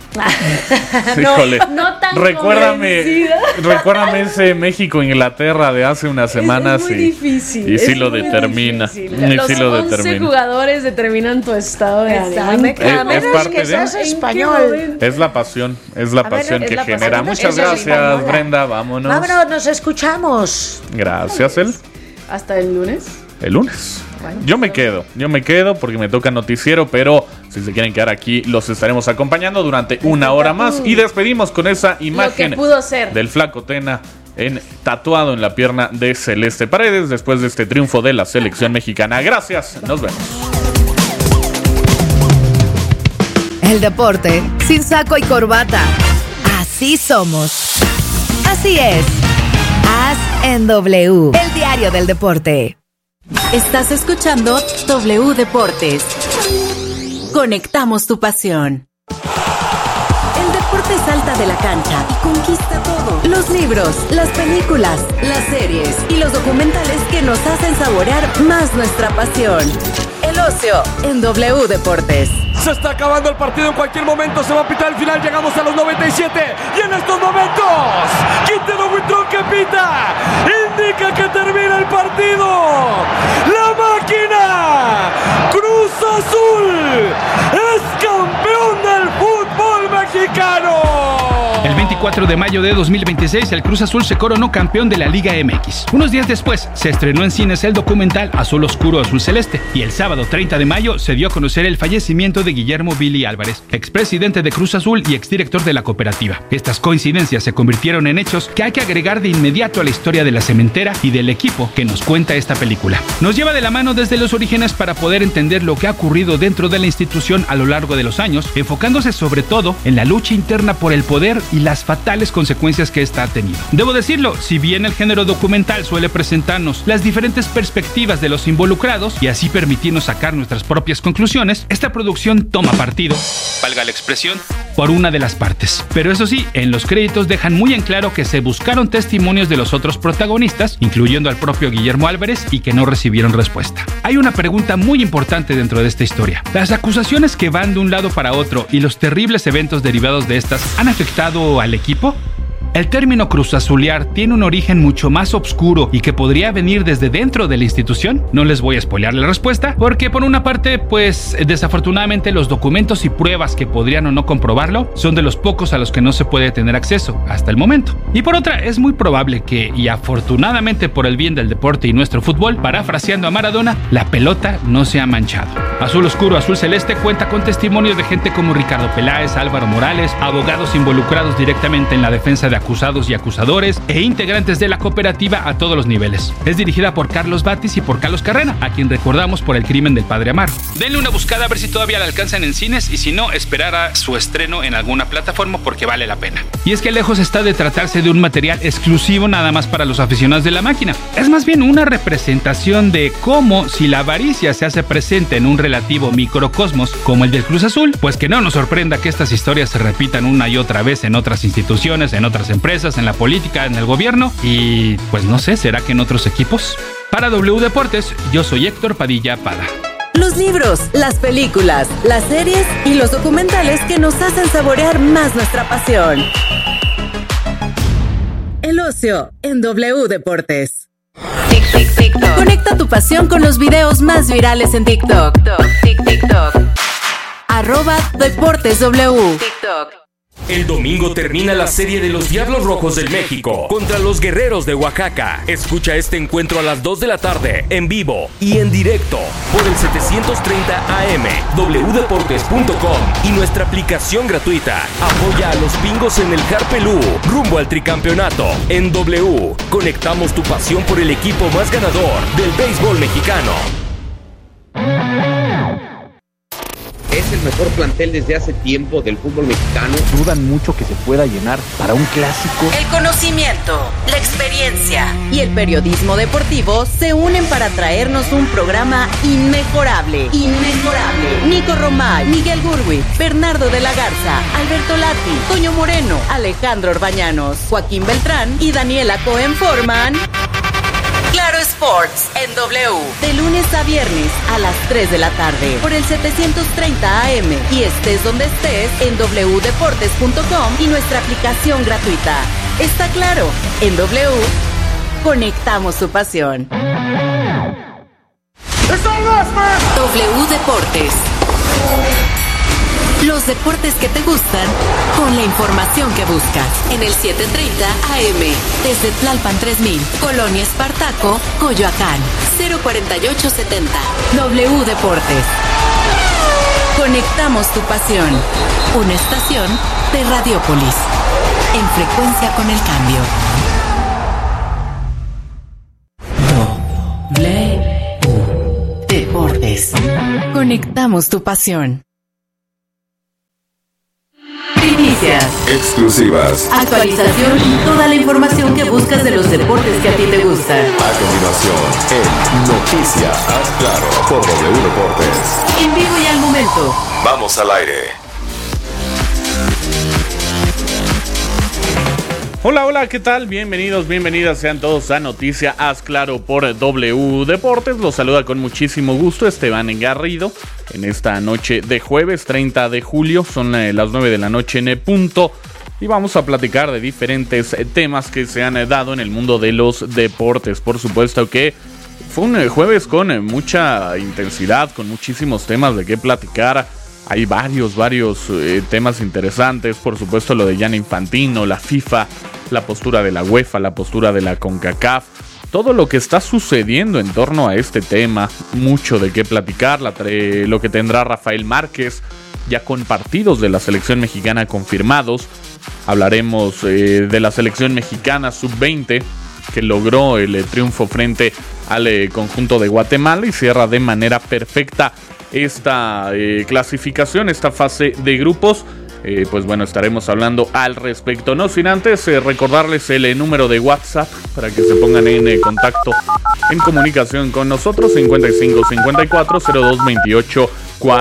[SPEAKER 3] Híjole,
[SPEAKER 2] no tan
[SPEAKER 3] recuérdame ese México-Inglaterra de hace unas semanas.
[SPEAKER 2] Es muy difícil.
[SPEAKER 3] Y sí lo determina.
[SPEAKER 2] Los 11 jugadores determinan tu estado de ánimo.
[SPEAKER 3] Es parte de
[SPEAKER 1] español.
[SPEAKER 3] Es la pasión que genera. Muchas gracias, Brenda. Vámonos.
[SPEAKER 1] Nos escuchamos.
[SPEAKER 3] Gracias, El.
[SPEAKER 2] Hasta el lunes.
[SPEAKER 3] El lunes. Bueno, yo me quedo porque me toca noticiero, pero si se quieren quedar aquí, los estaremos acompañando durante una hora más. Y despedimos con esa imagen del Flaco Tena tatuado en la pierna de Celeste Paredes después de este triunfo de la selección mexicana. Gracias, nos vemos.
[SPEAKER 5] El deporte sin saco y corbata. Así somos. Así es. As en W, el diario del deporte.
[SPEAKER 6] Estás escuchando W Deportes. Conectamos tu pasión. El deporte salta de la cancha y conquista todo. Los libros, las películas, las series y los documentales que nos hacen saborear más nuestra pasión. El ocio en W Deportes.
[SPEAKER 19] Se está acabando el partido, en cualquier momento se va a pitar el final, llegamos a los 97 y en estos momentos Quintero Buitrón que pita, indica que termina el partido. La máquina Cruz Azul es campeón del fútbol mexicano.
[SPEAKER 20] El 24 de mayo de 2026, el Cruz Azul se coronó campeón de la Liga MX. Unos días después, se estrenó en cines el documental Azul Oscuro, Azul Celeste. Y el sábado 30 de mayo se dio a conocer el fallecimiento de Guillermo Billy Álvarez, expresidente de Cruz Azul y exdirector de la cooperativa. Estas coincidencias se convirtieron en hechos que hay que agregar de inmediato a la historia de la cementera y del equipo que nos cuenta esta película. Nos lleva de la mano desde los orígenes para poder entender lo que ha ocurrido dentro de la institución a lo largo de los años, enfocándose sobre todo en la lucha interna por el poder y las fatales consecuencias que esta ha tenido. Debo decirlo, si bien el género documental suele presentarnos las diferentes perspectivas de los involucrados y así permitirnos sacar nuestras propias conclusiones, esta producción toma partido, valga la expresión, por una de las partes. Pero eso sí, en los créditos dejan muy en claro que se buscaron testimonios de los otros protagonistas, incluyendo al propio Guillermo Álvarez, y que no recibieron respuesta. Hay una pregunta muy importante dentro de esta historia. ¿Las acusaciones que van de un lado para otro y los terribles eventos derivados de estas han afectado al equipo? El término cruzazulear tiene un origen mucho más oscuro y que podría venir desde dentro de la institución. No les voy a spoilear la respuesta, porque por una parte, pues desafortunadamente los documentos y pruebas que podrían o no comprobarlo son de los pocos a los que no se puede tener acceso hasta el momento. Y por otra, es muy probable que, y afortunadamente por el bien del deporte y nuestro fútbol, parafraseando a Maradona, la pelota no se ha manchado. Azul Oscuro, Azul Celeste cuenta con testimonios de gente como Ricardo Peláez, Álvaro Morales, abogados involucrados directamente en la defensa de acusados y acusadores e integrantes de la cooperativa a todos los niveles. Es dirigida por Carlos Batis y por Carlos Carrera, a quien recordamos por El crimen del padre Amaro. Denle una buscada a ver si todavía la alcanzan en cines y si no, esperar a su estreno en alguna plataforma porque vale la pena. Y es que lejos está de tratarse de un material exclusivo nada más para los aficionados de la máquina. Es más bien una representación de cómo, si la avaricia se hace presente en un relativo microcosmos como el del Cruz Azul, pues que no nos sorprenda que estas historias se repitan una y otra vez en otras instituciones, en otras empresas, en la política, en el gobierno y pues no sé, ¿será que en otros equipos? Para W Deportes, yo soy Héctor Padilla Pada.
[SPEAKER 6] Los libros, las películas, las series y los documentales que nos hacen saborear más nuestra pasión. El ocio en W Deportes. TikTok. Conecta tu pasión con los videos más virales en TikTok. TikTok. @DeportesW. TikTok.
[SPEAKER 9] El domingo termina la serie de los Diablos Rojos del México contra los Guerreros de Oaxaca. Escucha este encuentro a las 2 de la tarde, en vivo y en directo, por el 730 AM, wdeportes.com y nuestra aplicación gratuita. Apoya a los Pingos en el Harpelú, rumbo al tricampeonato. En W, conectamos tu pasión por el equipo más ganador del béisbol mexicano.
[SPEAKER 21] Es el mejor plantel desde hace tiempo del fútbol mexicano.
[SPEAKER 22] Dudan mucho que se pueda llenar para un clásico.
[SPEAKER 6] El conocimiento, la experiencia y el periodismo deportivo se unen para traernos un programa inmejorable. Nico Romay, Miguel Gurwi, Bernardo de la Garza, Alberto Lati, Toño Moreno, Alejandro Orbañanos, Joaquín Beltrán y Daniela Cohen forman Claro Sports en W. De lunes a viernes a las 3 de la tarde por el 730 AM y estés donde estés en wdeportes.com y nuestra aplicación gratuita. Está claro, en W conectamos tu pasión. W Deportes. Los deportes que te gustan con la información que buscas. En el 730 AM. Desde Tlalpan 3000, Colonia Espartaco, Coyoacán. 04870. W Deportes. Conectamos tu pasión. Una estación de Radiopolis. En frecuencia con el cambio. W Deportes. Conectamos tu pasión. Primicias.
[SPEAKER 15] Exclusivas.
[SPEAKER 6] Actualización y toda la información que buscas de los deportes que a ti te gustan.
[SPEAKER 15] A continuación, en Noticias Haz Claro por W Deportes.
[SPEAKER 6] En vivo y al momento.
[SPEAKER 15] Vamos al aire.
[SPEAKER 3] Hola, hola, ¿qué tal? Bienvenidos, bienvenidas sean todos a Noticia Haz Claro por W Deportes. Los saluda con muchísimo gusto Esteban Garrido en esta noche de jueves 30 de julio. Son las 9 de la noche en punto y vamos a platicar de diferentes temas que se han dado en el mundo de los deportes. Por supuesto que fue un jueves con mucha intensidad, con muchísimos temas de qué platicar. Hay varios temas interesantes, por supuesto lo de Gianni Infantino, la FIFA, la postura de la UEFA, la postura de la CONCACAF, todo lo que está sucediendo en torno a este tema, mucho de qué platicar, lo que tendrá Rafael Márquez, ya con partidos de la selección mexicana confirmados. Hablaremos de la selección mexicana sub-20 que logró el triunfo frente al conjunto de Guatemala y cierra de manera perfecta esta clasificación, esta fase de grupos. Pues bueno, estaremos hablando al respecto. No sin antes recordarles el número de WhatsApp para que se pongan en contacto, en comunicación con nosotros. 55 54 02 28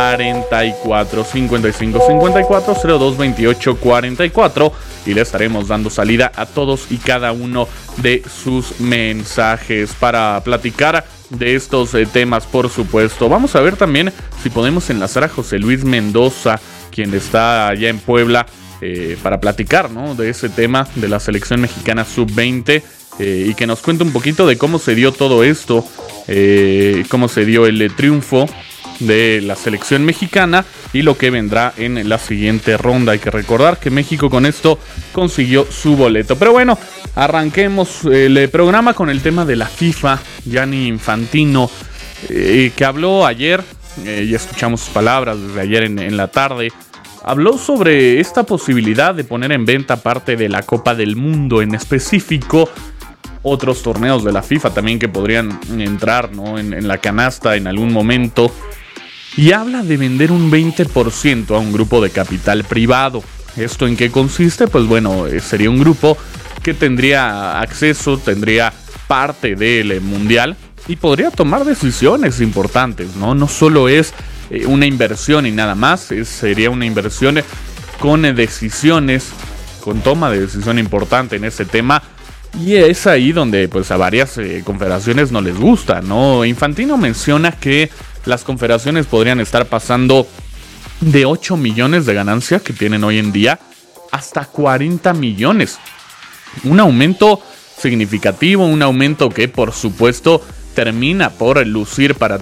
[SPEAKER 3] 44 55 54 02 28 44 y le estaremos dando salida a todos y cada uno de sus mensajes para platicar de estos temas, por supuesto. Vamos a ver también si podemos enlazar a José Luis Mendoza, quien está allá en Puebla, para platicar, ¿no?, de ese tema de la selección mexicana sub-20 y que nos cuente un poquito de cómo se dio todo esto, cómo se dio el triunfo de la selección mexicana y lo que vendrá en la siguiente ronda. Hay que recordar que México con esto consiguió su boleto. Pero bueno, arranquemos el programa con el tema de la FIFA. Gianni Infantino, que habló ayer, ya escuchamos sus palabras desde ayer en la tarde. Habló sobre esta posibilidad de poner en venta parte de la Copa del Mundo, en específico otros torneos de la FIFA también que podrían entrar, ¿no?, en la canasta en algún momento. Y habla de vender un 20% a un grupo de capital privado. ¿Esto en qué consiste? Pues bueno, sería un grupo que tendría acceso, tendría parte del mundial y podría tomar decisiones importantes, ¿no? No solo es una inversión y nada más, sería una inversión con decisiones, con toma de decisión importante en ese tema. Y es ahí donde pues a varias confederaciones no les gusta, ¿no? Infantino menciona que las confederaciones podrían estar pasando de 8 millones de ganancia que tienen hoy en día hasta 40 millones. Un aumento significativo, un aumento que por supuesto termina por lucir para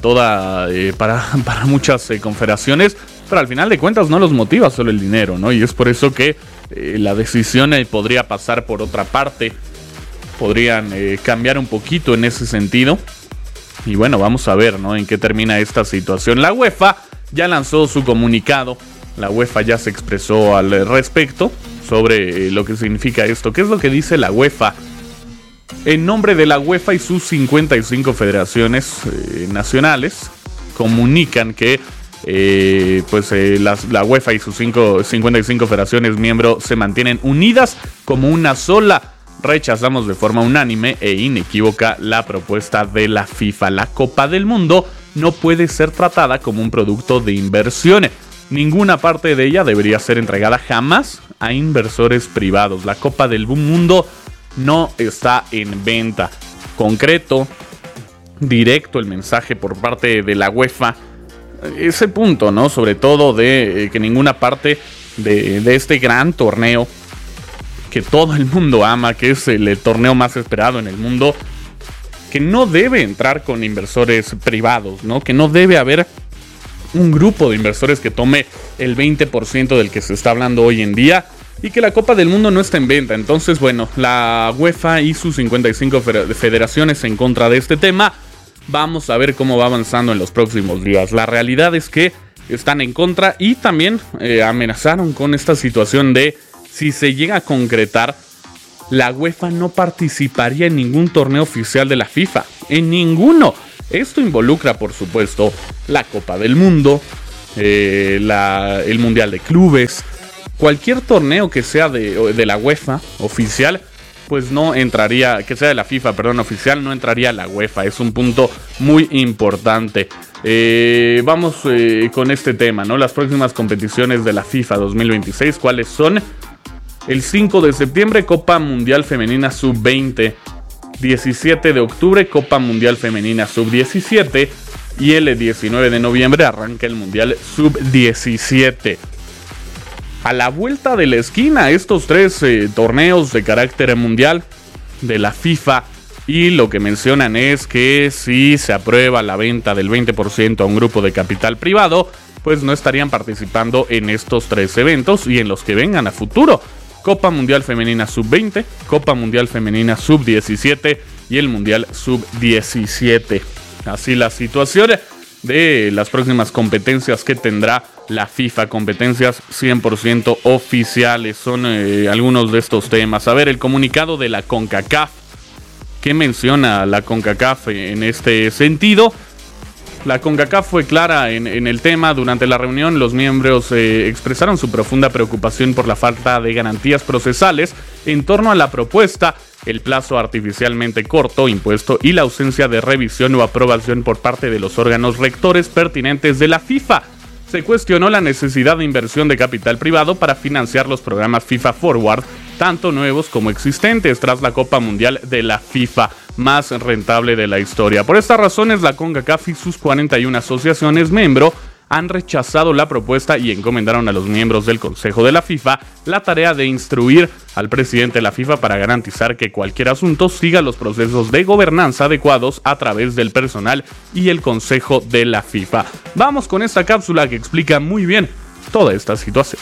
[SPEAKER 3] muchas confederaciones, pero al final de cuentas no los motiva solo el dinero, ¿no? Y es por eso que la decisión podría pasar por otra parte. Podrían cambiar un poquito en ese sentido. Y bueno, vamos a ver, ¿no?, en qué termina esta situación. La UEFA ya lanzó su comunicado. La UEFA ya se expresó al respecto sobre lo que significa esto. ¿Qué es lo que dice la UEFA? En nombre de la UEFA y sus 55 federaciones nacionales, comunican que la UEFA y sus 55 federaciones miembros se mantienen unidas como una sola. Rechazamos de forma unánime e inequívoca la propuesta de la FIFA. La Copa del Mundo no puede ser tratada como un producto de inversión. Ninguna parte de ella debería ser entregada jamás a inversores privados. La Copa del Mundo no está en venta. Concreto, directo el mensaje por parte de la UEFA. Ese punto, ¿no? Sobre todo de que ninguna parte de este gran torneo que todo el mundo ama, que es el torneo más esperado en el mundo, que no debe entrar con inversores privados, ¿no? Que no debe haber un grupo de inversores que tome el 20% del que se está hablando hoy en día, y que la Copa del Mundo no está en venta. Entonces, bueno, la UEFA y sus 55 federaciones en contra de este tema. Vamos a ver cómo va avanzando en los próximos días. La realidad es que están en contra y también amenazaron con esta situación de si se llega a concretar, la UEFA no participaría en ningún torneo oficial de la FIFA. En ninguno. Esto involucra, por supuesto, la Copa del Mundo, el Mundial de Clubes. Cualquier torneo que sea de la UEFA oficial, pues no entraría, que sea de la FIFA, perdón, oficial, no entraría a la UEFA. Es un punto muy importante. Vamos con este tema, ¿no? Las próximas competiciones de la FIFA 2026, ¿cuáles son? El 5 de septiembre, Copa Mundial Femenina Sub-20. 17 de octubre, Copa Mundial Femenina Sub-17. Y el 19 de noviembre arranca el Mundial Sub-17. A la vuelta de la esquina, estos tres torneos de carácter mundial de la FIFA, y lo que mencionan es que si se aprueba la venta del 20% a un grupo de capital privado, pues no estarían participando en estos tres eventos y en los que vengan a futuro. Copa Mundial Femenina Sub-20, Copa Mundial Femenina Sub-17 y el Mundial Sub-17. Así la situación de las próximas competencias que tendrá la FIFA, competencias 100% oficiales. Son algunos de estos temas. A ver, el comunicado de la CONCACAF. ¿Qué menciona la CONCACAF en este sentido? La CONCACAF fue clara en el tema. Durante la reunión, los miembros expresaron su profunda preocupación por la falta de garantías procesales en torno a la propuesta, el plazo artificialmente corto impuesto y la ausencia de revisión o aprobación por parte de los órganos rectores pertinentes de la FIFA. Se cuestionó la necesidad de inversión de capital privado para financiar los programas FIFA Forward, tanto nuevos como existentes, tras la Copa Mundial de la FIFA más rentable de la historia. Por estas razones, la CONCACAF y sus 41 asociaciones miembro han rechazado la propuesta y encomendaron a los miembros del Consejo de la FIFA la tarea de instruir al presidente de la FIFA para garantizar que cualquier asunto siga los procesos de gobernanza adecuados a través del personal y el Consejo de la FIFA. Vamos con esta cápsula que explica muy bien toda esta situación.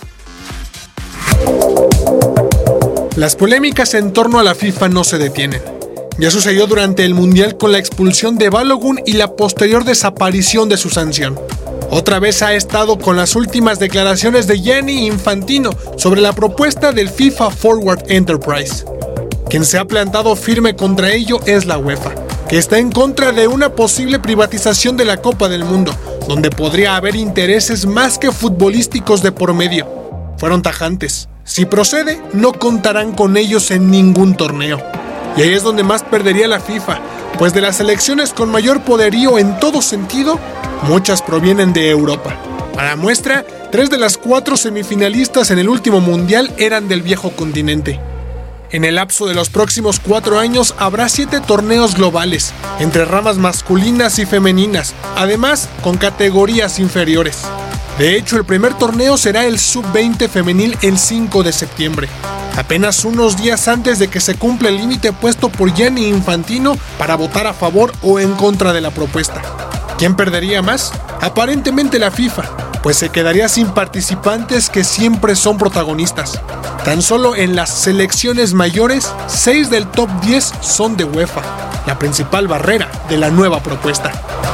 [SPEAKER 18] Las polémicas en torno a la FIFA no se detienen. Ya sucedió durante el Mundial con la expulsión de Balogun y la posterior desaparición de su sanción. Otra vez ha estado con las últimas declaraciones de Gianni Infantino sobre la propuesta del FIFA Forward Enterprise. Quien se ha plantado firme contra ello es la UEFA, que está en contra de una posible privatización de la Copa del Mundo, donde podría haber intereses más que futbolísticos de por medio. Fueron tajantes. Si procede, no contarán con ellos en ningún torneo. Y ahí es donde más perdería la FIFA, pues de las selecciones con mayor poderío en todo sentido, muchas provienen de Europa. Para muestra, 3 de las 4 semifinalistas en el último mundial eran del viejo continente. En el lapso de los próximos 4 años habrá 7 torneos globales, entre ramas masculinas y femeninas, además con categorías inferiores. De hecho, el primer torneo será el Sub-20 femenil el 5 de septiembre. Apenas unos días antes de que se cumpla el límite puesto por Gianni Infantino para votar a favor o en contra de la propuesta. ¿Quién perdería más? Aparentemente la FIFA, pues se quedaría sin participantes que siempre son protagonistas. Tan solo en las selecciones mayores, 6 del top 10 son de UEFA, la principal barrera de la nueva propuesta.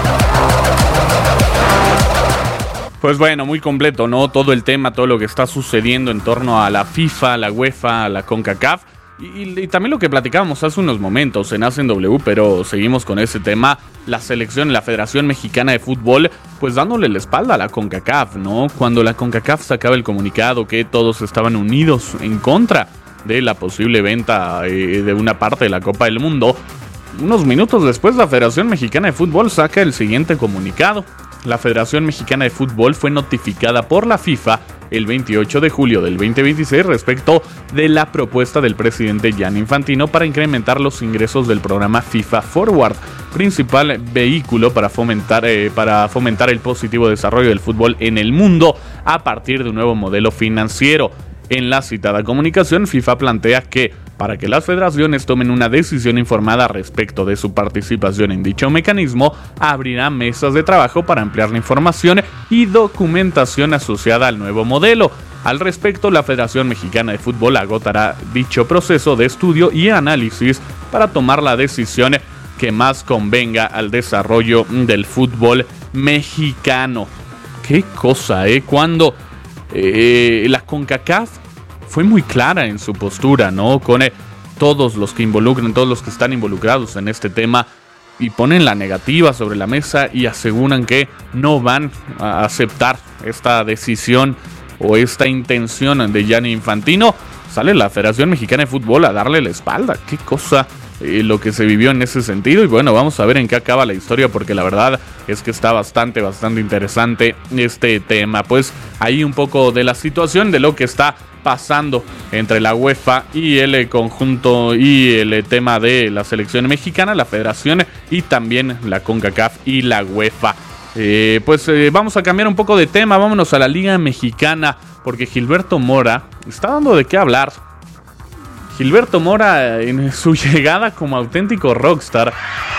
[SPEAKER 3] Pues bueno, muy completo, ¿no? Todo el tema, todo lo que está sucediendo en torno a la FIFA, a la UEFA, a la CONCACAF. Y también lo que platicábamos hace unos momentos en Hacen W, pero seguimos con ese tema. La selección, la Federación Mexicana de Fútbol, pues dándole la espalda a la CONCACAF, ¿no? Cuando la CONCACAF sacaba el comunicado que todos estaban unidos en contra de la posible venta de una parte de la Copa del Mundo, unos minutos después la Federación Mexicana de Fútbol saca el siguiente comunicado. La Federación Mexicana de Fútbol fue notificada por la FIFA el 28 de julio del 2026 respecto de la propuesta del presidente Gianni Infantino para incrementar los ingresos del programa FIFA Forward. principal vehículo para fomentar el positivo desarrollo del fútbol en el mundo a partir de un nuevo modelo financiero. En la citada comunicación, FIFA plantea que para que las federaciones tomen una decisión informada respecto de su participación en dicho mecanismo, abrirá mesas de trabajo para ampliar la información y documentación asociada al nuevo modelo. Al respecto, la Federación Mexicana de Fútbol agotará dicho proceso de estudio y análisis para tomar la decisión que más convenga al desarrollo del fútbol mexicano. Qué cosa, cuando la CONCACAF fue muy clara en su postura, ¿no? Con todos los que están involucrados en este tema, y ponen la negativa sobre la mesa y aseguran que no van a aceptar esta decisión o esta intención de Gianni Infantino. Sale la Federación Mexicana de Fútbol a darle la espalda. Qué cosa lo que se vivió en ese sentido. Y bueno, vamos a ver en qué acaba la historia, porque la verdad es que está bastante interesante este tema. Pues ahí un poco de la situación de lo que está pasando entre la UEFA y el conjunto y el tema de la selección mexicana, la federación y también la CONCACAF y la UEFA. Vamos a cambiar un poco de tema, vámonos a la Liga Mexicana, porque Gilberto Mora está dando de qué hablar. Gilberto Mora, en su llegada como auténtico rockstar,